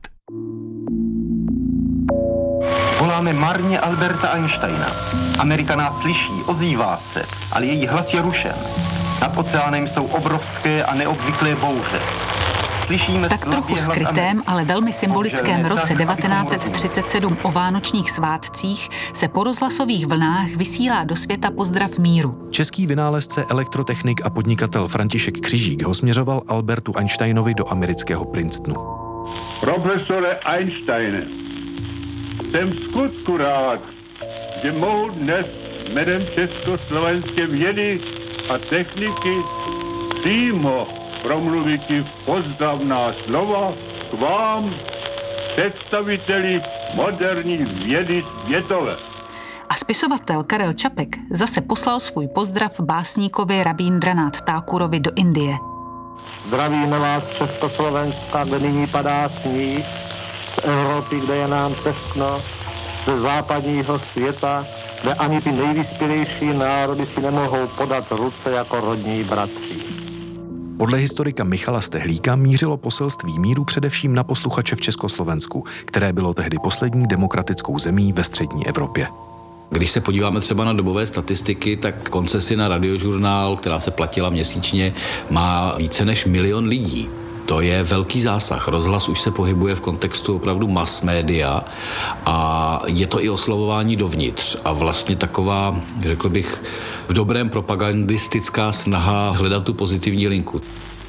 Voláme marně Alberta Einsteina. Amerika nás slyší, ozývá se, ale její hlas je rušen. Nad oceánem jsou obrovské a neobvyklé bouře. V tak trochu skrytém, ale velmi symbolickém roce devatenáct set třicet sedm o vánočních svátcích se po rozhlasových vlnách vysílá do světa pozdrav míru. Český vynálezce, elektrotechnik a podnikatel František Křižík ho směřoval Albertu Einsteinovi do amerického Princetonu. Profesore Einsteine, jsem v skutku rád, že mohu dnes jménem československé vědy a techniky přímo promluvit pozdravná slova k vám, představiteli moderní vědy světové. A spisovatel Karel Čapek zase poslal svůj pozdrav básníkovi Rabíndranath Thakurovi do Indie. Zdravíme vás z Československa, kde nyní padá sníh, z Evropy, kde je nám teskno, ze západního světa, kde ani ty nejvyspělejší národy si nemohou podat ruce jako rodní bratři. Podle historika Michala Stehlíka mířilo poselství míru především na posluchače v Československu, které bylo tehdy poslední demokratickou zemí ve střední Evropě. Když se podíváme třeba na dobové statistiky, tak koncesi na Radiožurnál, která se platila měsíčně, má více než milion lidí. To je velký zásah. Rozhlas už se pohybuje v kontextu opravdu mass media a je to i oslovování dovnitř a vlastně taková, řekl bych, v dobrém propagandistická snaha hledat tu pozitivní linku.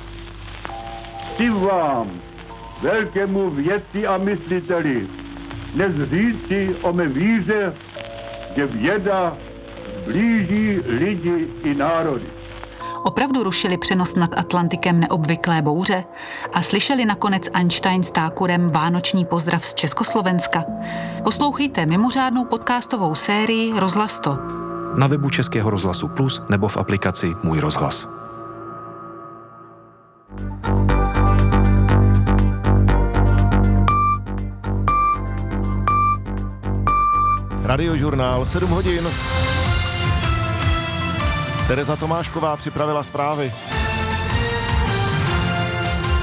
Chci vám, velkému vědci a mysliteli, dnes říci o mé víře, že věda blíží lidi i národy. Opravdu rušili přenos nad Atlantikem neobvyklé bouře a slyšeli nakonec Einstein s Thakurem vánoční pozdrav z Československa? Poslouchejte mimořádnou podcastovou sérii Rozhlas sto. Na webu Českého rozhlasu Plus nebo v aplikaci Můj rozhlas. Radiožurnál sedm hodin. Tereza Tomášková připravila zprávy.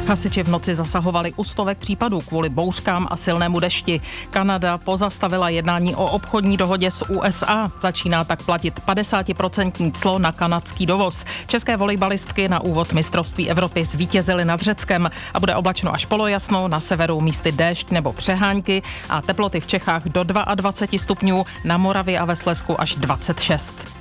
Hasiči v noci zasahovali u stovek případů kvůli bouřkám a silnému dešti. Kanada pozastavila jednání o obchodní dohodě s U S A. Začíná tak platit padesátiprocentní clo na kanadský dovoz. České volejbalistky na úvod mistrovství Evropy zvítězily nad Řeckem a bude oblačno až polojasno, na severu místy déšť nebo přehánky a teploty v Čechách do dvacet dva stupňů, na Moravě a ve Slezsku až dvacet šest.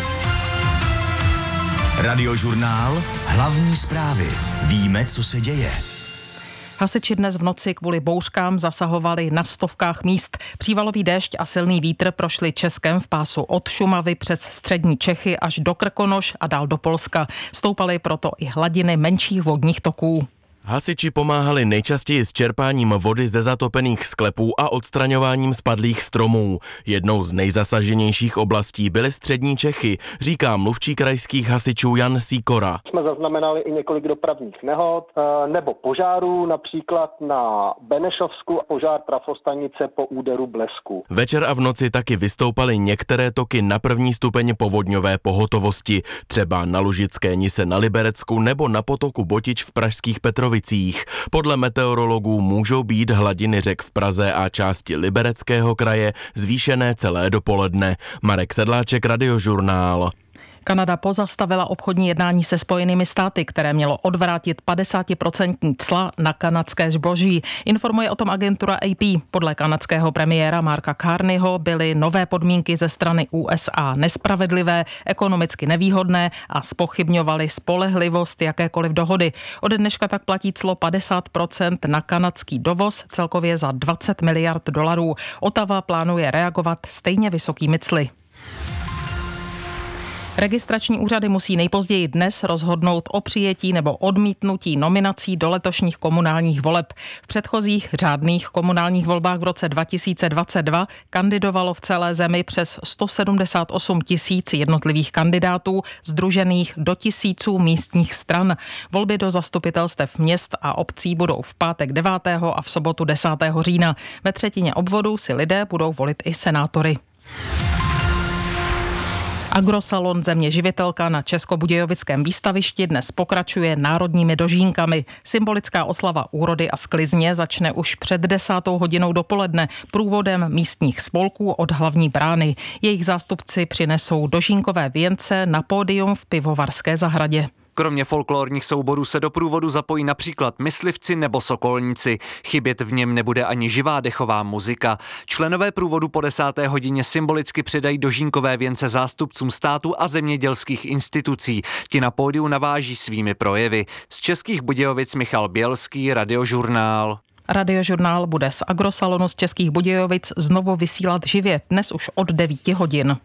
Radiožurnál. Hlavní zprávy. Víme, co se děje. Hasiči dnes v noci kvůli bouřkám zasahovali na stovkách míst. Přívalový déšť a silný vítr prošli Českem v pásu od Šumavy přes střední Čechy až do Krkonoš a dál do Polska. Stoupaly proto i hladiny menších vodních toků. Hasiči pomáhali nejčastěji s čerpáním vody ze zatopených sklepů a odstraňováním spadlých stromů. Jednou z nejzasaženějších oblastí byly střední Čechy, říká mluvčí krajských hasičů Jan Sýkora. Jsme zaznamenali i několik dopravních nehod nebo požárů, například na Benešovsku požár trafostanice po úderu blesku. Večer a v noci taky vystoupaly některé toky na první stupeň povodňové pohotovosti, třeba na Lužické Nise na Liberecku nebo na potoku Botič v pražských Petrovicích. Podle meteorologů můžou být hladiny řek v Praze a části Libereckého kraje zvýšené celé dopoledne. Marek Sedláček, Radiožurnál. Kanada pozastavila obchodní jednání se Spojenými státy, které mělo odvrátit padesátiprocentní cla na kanadské zboží. Informuje o tom agentura A P. Podle kanadského premiéra Marka Carneyho byly nové podmínky ze strany U S A nespravedlivé, ekonomicky nevýhodné a zpochybňovaly spolehlivost jakékoliv dohody. Ode dneška tak platí clo padesát procent na kanadský dovoz, celkově za dvacet miliard dolarů. Ottawa plánuje reagovat stejně vysokými cly. Registrační úřady musí nejpozději dnes rozhodnout o přijetí nebo odmítnutí nominací do letošních komunálních voleb. V předchozích řádných komunálních volbách v roce dva tisíce dvacet dva kandidovalo v celé zemi přes sto sedmdesát osm tisíc jednotlivých kandidátů, sdružených do tisíců místních stran. Volby do zastupitelstev měst a obcí budou v pátek devátého a v sobotu desátého října. Ve třetině obvodů si lidé budou volit i senátory. Agrosalon Země živitelka na Českobudějovickém výstavišti dnes pokračuje národními dožínkami. Symbolická oslava úrody a sklizně začne už před desátou hodinou dopoledne průvodem místních spolků od hlavní brány. Jejich zástupci přinesou dožínkové věnce na pódium v Pivovarské zahradě. Kromě folklorních souborů se do průvodu zapojí například myslivci nebo sokolníci. Chybět v něm nebude ani živá dechová muzika. Členové průvodu po desáté hodině symbolicky předají dožínkové věnce zástupcům státu a zemědělských institucí. Ti na pódiu naváží svými projevy. Z Českých Budějovic Michal Bělský, Radiožurnál. Radiožurnál bude z Agrosalonu z Českých Budějovic znovu vysílat živě, dnes už od devíti hodin.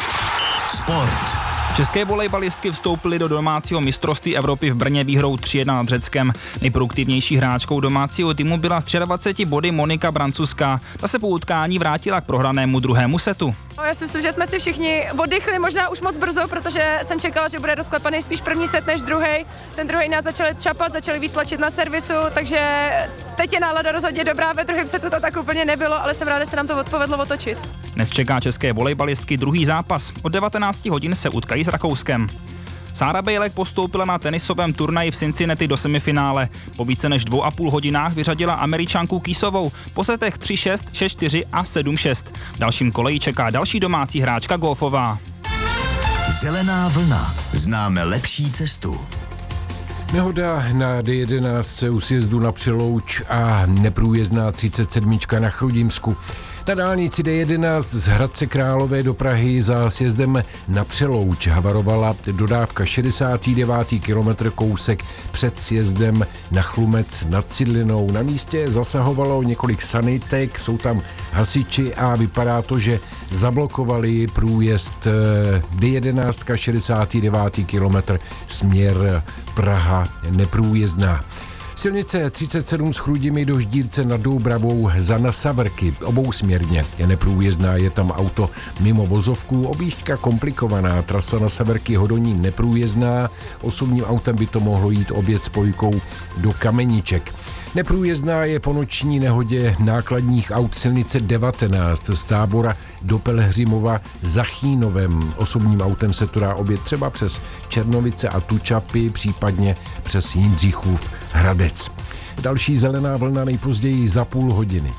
Sport. České volejbalistky vstoupily do domácího mistrovství Evropy v Brně výhrou tři jedna nad Řeckem. Nejproduktivnější hráčkou domácího týmu byla s dvaceti třemi body Monika Brancuská. Ta se po utkání vrátila k prohranému druhému setu. Já si myslím, že jsme si všichni oddychli možná už moc brzo, protože jsem čekala, že bude rozklepaný spíš první set než druhý. Ten druhý nás začali třapat, začali víc tlačit na servisu, takže teď je nálada rozhodně dobrá, ve druhém setu to tak úplně nebylo, ale jsem ráda, že se nám to odpovedlo otočit. Dnes čeká české volejbalistky druhý zápas. Od devatenácti hodin se utkají s Rakouskem. Sára Bejlek postoupila na tenisovém turnaji v Cincinnati do semifinále. Po více než dvou a půl hodinách vyřadila Američanku Kisovou po setech tři šest, šest čtyři a sedm šest. V dalším koleji čeká další domácí hráčka Goffová. Zelená vlna. Známe lepší cestu. Nehoda na D jedenáct u sjezdu na Přelouč a neprůjezdná třicet sedm na Chrudimsku. Na dálnici D jedenáct z Hradce Králové do Prahy za sjezdem na Přelouč havarovala dodávka šedesátý devátý kilometr kousek před sjezdem na Chlumec nad Cidlinou. Na místě zasahovalo několik sanitek, jsou tam hasiči a vypadá to, že zablokovali průjezd D jedenáct šedesátý devátý kilometr směr Praha neprůjezdná. Silnice třicet sedm z Chrudimi do Ždírce nad Doubravou za Nasavrky, obousměrně je neprůjezdná, je tam auto mimo vozovku, objížďka komplikovaná, trasa Nasavrky Hodonín neprůjezdná, osobním autem by to mohlo jít obět spojkou do Kameniček. Neprůjezdná je po noční nehodě nákladních aut silnice devatenáct z Tábora do Pelhřimova za Chýnovem. Osobním autem se to dá objet třeba přes Černovice a Tučapy, případně přes Jindřichův Hradec. Další zelená vlna nejpozději za půl hodiny.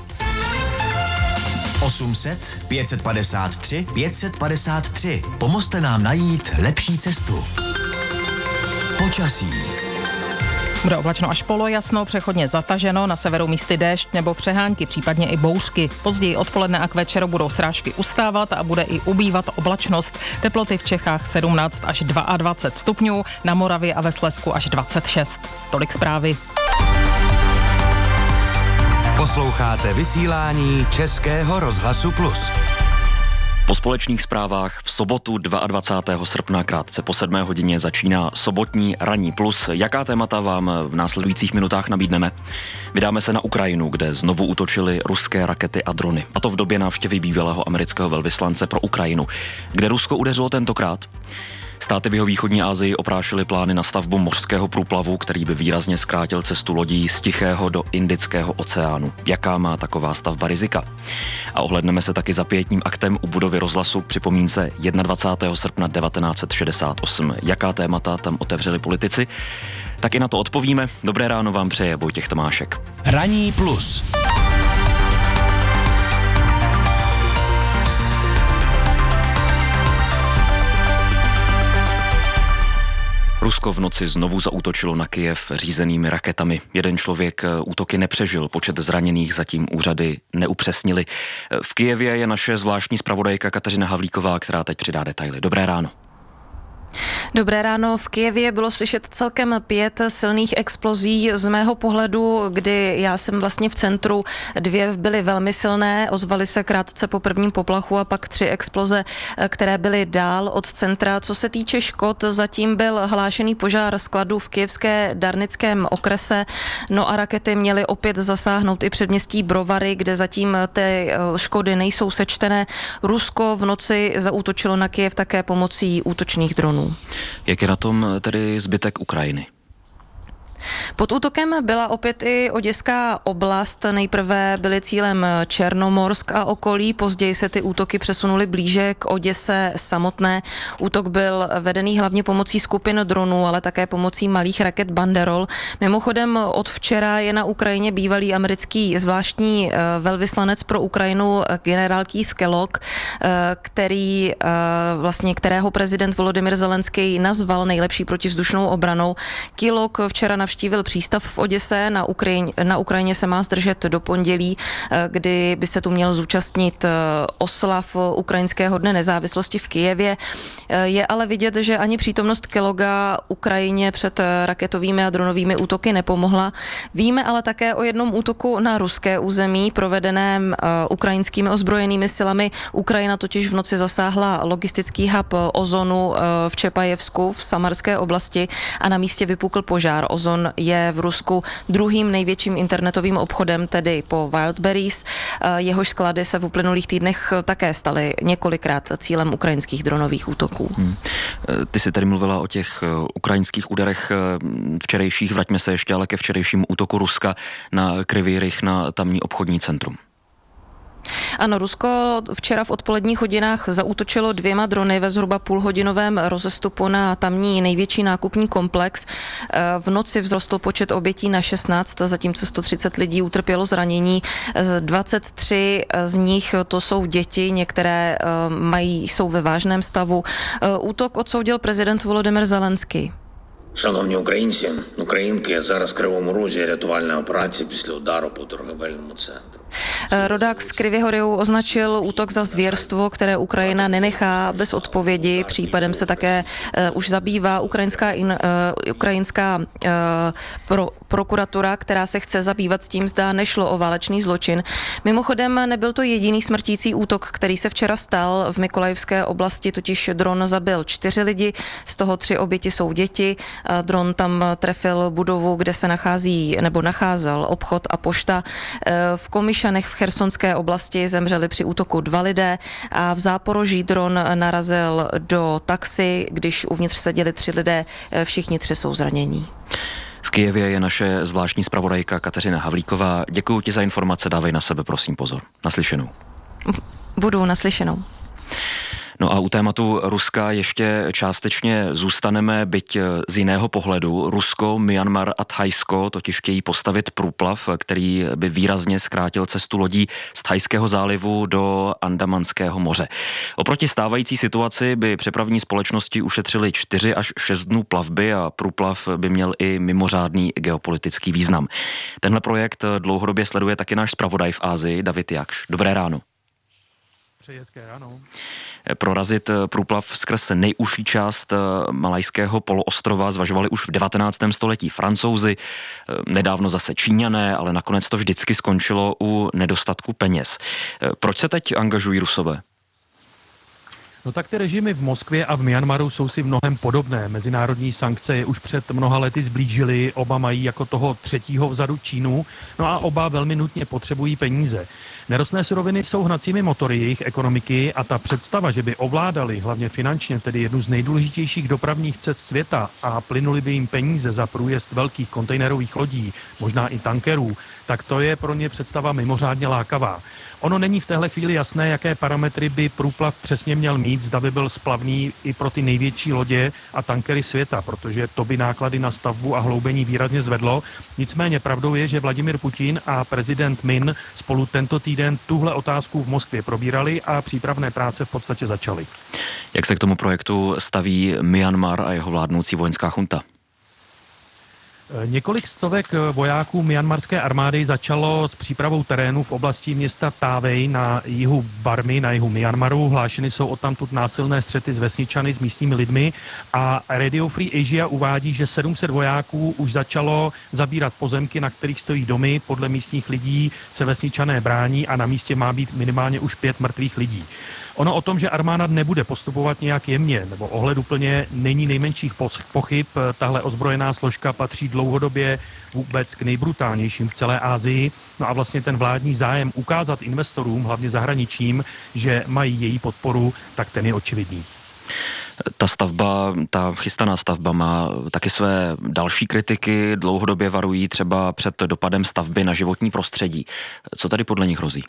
osm set, pět set padesát tři, pět set padesát tři. Pomozte nám najít lepší cestu. Počasí. Bude oblačno až polojasno, přechodně zataženo, na severu místy déšť nebo přehánky, případně i bouřky. Později odpoledne a k večeru budou srážky ustávat a bude i ubývat oblačnost. Teploty v Čechách sedmnáct až dvacet dva stupňů, na Moravě a ve Slezsku až dvacet šest. Tolik zprávy. Posloucháte vysílání Českého rozhlasu Plus. Po společných zprávách v sobotu dvacátého druhého srpna krátce po sedmé hodině začíná sobotní ranní plus. Jaká témata vám v následujících minutách nabídneme? Vydáme se na Ukrajinu, kde znovu útočily ruské rakety a drony. A to v době návštěvy bývalého amerického velvyslance pro Ukrajinu. Kde Rusko udeřilo tentokrát? Státy v jihovýchodní Asii oprášily plány na stavbu mořského průplavu, který by výrazně zkrátil cestu lodí z Tichého do Indického oceánu. Jaká má taková stavba rizika? A ohledneme se taky za pětním aktem u budovy rozhlasu připomínce dvacátého prvního srpna devatenáct set šedesát osm. Jaká témata tam otevřeli politici? Tak i na to odpovíme. Dobré ráno vám přeje Vojtěch Tomášek. Ranní plus. Rusko v noci znovu zaútočilo na Kyjev řízenými raketami. Jeden člověk útoky nepřežil, počet zraněných zatím úřady neupřesnili. V Kyjevě je naše zvláštní zpravodajka Kateřina Havlíková, která teď přidá detaily. Dobré ráno. Dobré ráno. V Kyjevě bylo slyšet celkem pět silných explozí. Z mého pohledu, kdy já jsem vlastně v centru, dvě byly velmi silné, ozvaly se krátce po prvním poplachu a pak tři exploze, které byly dál od centra. Co se týče škod, zatím byl hlášený požár skladu v kyjevské Darnickém okrese, no a rakety měly opět zasáhnout i předměstí Brovary, kde zatím ty škody nejsou sečtené. Rusko v noci zaútočilo na Kyjev také pomocí útočných dronů. Jak je na tom tedy zbytek Ukrajiny? Pod útokem byla opět i Oděská oblast. Nejprve byly cílem Černomorsk a okolí, později se ty útoky přesunuly blíže k Oděse samotné. Útok byl vedený hlavně pomocí skupin dronů, ale také pomocí malých raket Banderol. Mimochodem od včera je na Ukrajině bývalý americký zvláštní velvyslanec pro Ukrajinu generál Keith Kellogg, který vlastně, kterého prezident Volodymyr Zelenský nazval nejlepší protivzdušnou obranou. Kellogg včera navštívil přístav v Oděse, na, Ukrajině, na Ukrajině se má zdržet do pondělí, kdy by se tu měl zúčastnit oslav ukrajinského dne nezávislosti v Kyjevě. Je ale vidět, že ani přítomnost Kellogga Ukrajině před raketovými a dronovými útoky nepomohla. Víme ale také o jednom útoku na ruské území, provedeném ukrajinskými ozbrojenými silami. Ukrajina totiž v noci zasáhla logistický hub Ozonu v Čepajevsku v Samarské oblasti a na místě vypukl požár. Ozon je v Rusku druhým největším internetovým obchodem, tedy po Wildberries. Jehož sklady se v uplynulých týdnech také staly několikrát cílem ukrajinských dronových útoků. Hmm. Ty jsi tady mluvila o těch ukrajinských úderech včerejších, vraťme se ještě ale ke včerejšímu útoku Ruska na Kryvý Rih, na tamní obchodní centrum. Ano, Rusko včera v odpoledních hodinách zaútočilo dvěma drony ve zhruba půlhodinovém rozestupu na tamní největší nákupní komplex. V noci vzrostl počet obětí na šestnáct, zatímco sto třicet lidí utrpělo zranění. dvacet tři z nich to jsou děti, některé mají, jsou ve vážném stavu. Útok odsoudil prezident Volodymyr Zelenský. Шановні українці, українки, зараз в Кривому Розі рятувальна операція після удару по торговельному центру. Rodák z Kryvého Rihu označil útok za zvěrstvo, které Ukrajina nenechá bez odpovědi. Případem se také uh, už zabývá ukrajinská, in, uh, ukrajinská uh, pro, prokuratura, která se chce zabývat s tím, zda nešlo o válečný zločin. Mimochodem nebyl to jediný smrtící útok, který se včera stal v Mykolajivské oblasti, totiž dron zabil čtyři lidi, z toho tři oběti jsou děti. Uh, dron tam trefil budovu, kde se nachází nebo nacházel obchod a pošta. Uh, v Komiš v Chersonské oblasti zemřeli při útoku dva lidé a v Záporoží dron narazil do taxi, když uvnitř seděli tři lidé, všichni tři jsou zranění. V Kyjevě je naše zvláštní zpravodajka Kateřina Havlíková. Děkuji ti za informace, dávej na sebe, prosím, pozor. Naslyšenou. Budu naslyšenou. No a u tématu Ruska ještě částečně zůstaneme, byť z jiného pohledu. Rusko, Myanmar a Thajsko totiž chtějí postavit průplav, který by výrazně zkrátil cestu lodí z Thajského zálivu do Andamanského moře. Oproti stávající situaci by přepravní společnosti ušetřily čtyři až šest dnů plavby a průplav by měl i mimořádný geopolitický význam. Tenhle projekt dlouhodobě sleduje taky náš zpravodaj v Asii, David Jakš. Dobré ráno. Přeji hezké ráno. Prorazit průplav skrz nejužší část Malajského poloostrova zvažovali už v devatenáctém století Francouzi, nedávno zase Číňané, ale nakonec to vždycky skončilo u nedostatku peněz. Proč se teď angažují Rusové? No tak ty režimy v Moskvě a v Myanmaru jsou si v mnohem podobné. Mezinárodní sankce je už před mnoha lety zblížily, oba mají jako toho třetího vzadu Čínu, no a oba velmi nutně potřebují peníze. Nerostné suroviny jsou hnacími motory jejich ekonomiky a ta představa, že by ovládali hlavně finančně tedy jednu z nejdůležitějších dopravních cest světa a plynuli by jim peníze za průjezd velkých kontejnerových lodí, možná i tankerů, tak to je pro ně představa mimořádně lákavá. Ono není v téhle chvíli jasné, jaké parametry by průplav přesně měl mít, zda by byl splavný i pro ty největší lodě a tankery světa, protože to by náklady na stavbu a hloubení výrazně zvedlo. Nicméně pravdou je, že Vladimir Putin a prezident Min spolu tento týden tuhle otázku v Moskvě probírali a přípravné práce v podstatě začaly. Jak se k tomu projektu staví Myanmar a jeho vládnoucí vojenská chunta? Několik stovek vojáků myanmarské armády začalo s přípravou terénu v oblasti města Távej na jihu Barmy, na jihu Myanmaru. Hlášeny jsou odtamtud násilné střety s vesničany, s místními lidmi a Radio Free Asia uvádí, že sedm set vojáků už začalo zabírat pozemky, na kterých stojí domy. Podle místních lidí se vesničané brání a na místě má být minimálně už pět mrtvých lidí. Ono o tom, že armáda nebude postupovat nějak jemně nebo ohleduplně, není nejmenších pochyb. Tahle ozbrojená složka patří dlouhodobě vůbec k nejbrutálnějším v celé Asii. No a vlastně ten vládní zájem ukázat investorům, hlavně zahraničím, že mají její podporu, tak ten je očividný. Ta stavba, ta chystaná stavba má taky své další kritiky. Dlouhodobě varují třeba před dopadem stavby na životní prostředí. Co tady podle nich hrozí?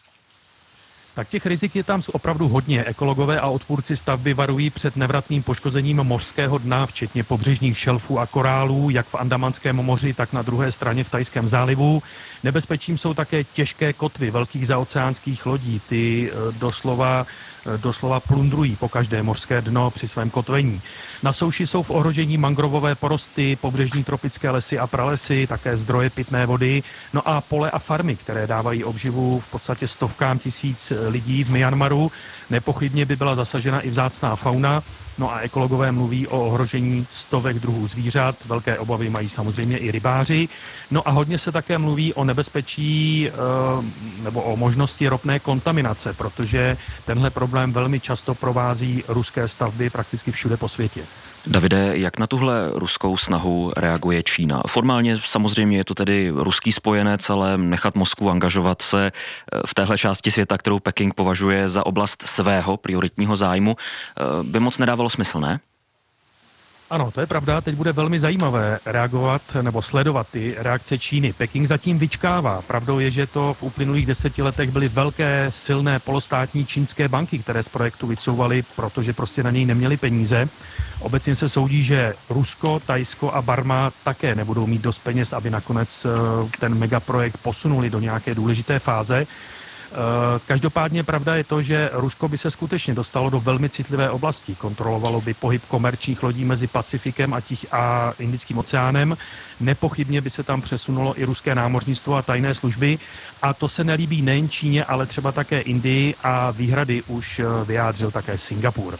Tak těch rizik je tam opravdu hodně. Ekologové a odpůrci stavby varují před nevratným poškozením mořského dna, včetně pobřežních šelfů a korálů, jak v Andamanském moři, tak na druhé straně v Thajském zálivu. Nebezpečím jsou také těžké kotvy velkých zaoceánských lodí. Ty doslova doslova plundrují po každé mořské dno při svém kotvení. Na souši jsou v ohrožení mangrovové porosty, pobřežní tropické lesy a pralesy, také zdroje pitné vody, no a pole a farmy, které dávají obživu v podstatě stovkám tisíc lidí v Myanmaru. Nepochybně by byla zasažena i vzácná fauna. No a ekologové mluví o ohrožení stovek druhů zvířat, velké obavy mají samozřejmě i rybáři. No a hodně se také mluví o nebezpečí nebo o možnosti ropné kontaminace, protože tenhle problém velmi často provází ruské stavby prakticky všude po světě. Davide, jak na tuhle ruskou snahu reaguje Čína? Formálně samozřejmě je to tedy ruský spojenec, ale nechat Moskvu angažovat se v téhle části světa, kterou Peking považuje za oblast svého prioritního zájmu, by moc nedávalo smysl, ne? Ano, to je pravda. Teď bude velmi zajímavé reagovat nebo sledovat ty reakce Číny. Peking zatím vyčkává. Pravdou je, že to v uplynulých deseti letech byly velké, silné polostátní čínské banky, které z projektu vycouvaly, protože prostě na něj neměly peníze. Obecně se soudí, že Rusko, Thajsko a Barma také nebudou mít dost peněz, aby nakonec ten megaprojekt posunuli do nějaké důležité fáze. Každopádně pravda je to, že Rusko by se skutečně dostalo do velmi citlivé oblasti. Kontrolovalo by pohyb komerčních lodí mezi Pacifikem a, Tich a Indickým oceánem. Nepochybně by se tam přesunulo i ruské námořnictvo a tajné služby. A to se nelíbí nejen Číně, ale třeba také Indii a výhrady už vyjádřil také Singapur.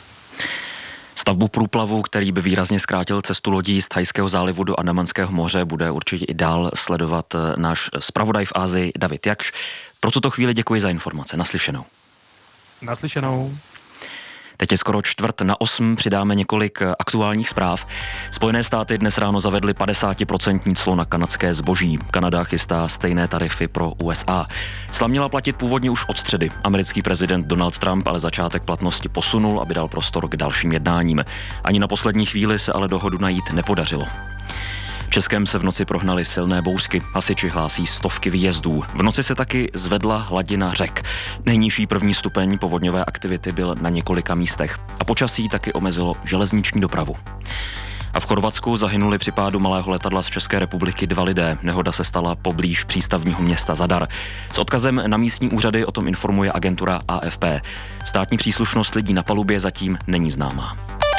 Stavbu průplavu, který by výrazně zkrátil cestu lodí z Thajského zálivu do Andamanského moře, bude určitě i dál sledovat náš zpravodaj v Asii David Jakš. Pro tuto chvíli děkuji za informace. Naslyšenou. Naslyšenou. Teď je skoro čtvrt na osm, přidáme několik aktuálních zpráv. Spojené státy dnes ráno zavedly padesátiprocentní clo na kanadské zboží. Kanada chystá stejné tarify pro U S A. Cla měla platit původně už od středy. Americký prezident Donald Trump ale začátek platnosti posunul, aby dal prostor k dalším jednáním. Ani na poslední chvíli se ale dohodu najít nepodařilo. Českém se v noci prohnaly silné bouřky, hasiči hlásí stovky výjezdů. V noci se taky zvedla hladina řek. Nejnižší první stupeň povodňové aktivity byl na několika místech a počasí taky omezilo železniční dopravu. A v Chorvatsku zahynuli při pádu malého letadla z České republiky dva lidé. Nehoda se stala poblíž přístavního města Zadar. S odkazem na místní úřady o tom informuje agentura A F P. Státní příslušnost lidí na palubě zatím není známá.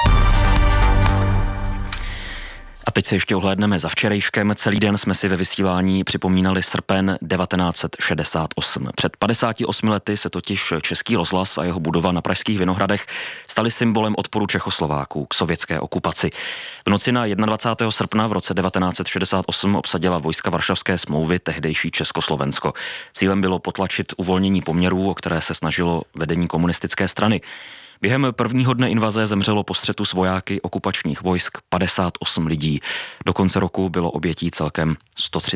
A teď se ještě ohlédneme za včerejškem. Celý den jsme si ve vysílání připomínali srpen devatenáct set šedesát osm. Před padesáti osmi lety se totiž Český rozhlas a jeho budova na Pražských Vinohradech staly symbolem odporu Čechoslováků k sovětské okupaci. V noci na dvacátého prvního srpna v roce devatenáct set šedesát osm obsadila vojska Varšavské smlouvy tehdejší Československo. Cílem bylo potlačit uvolnění poměrů, o které se snažilo vedení komunistické strany. Během prvního dne invaze zemřelo po střetu s vojáky okupačních vojsk padesát osm lidí. Do konce roku bylo obětí celkem sto třicet.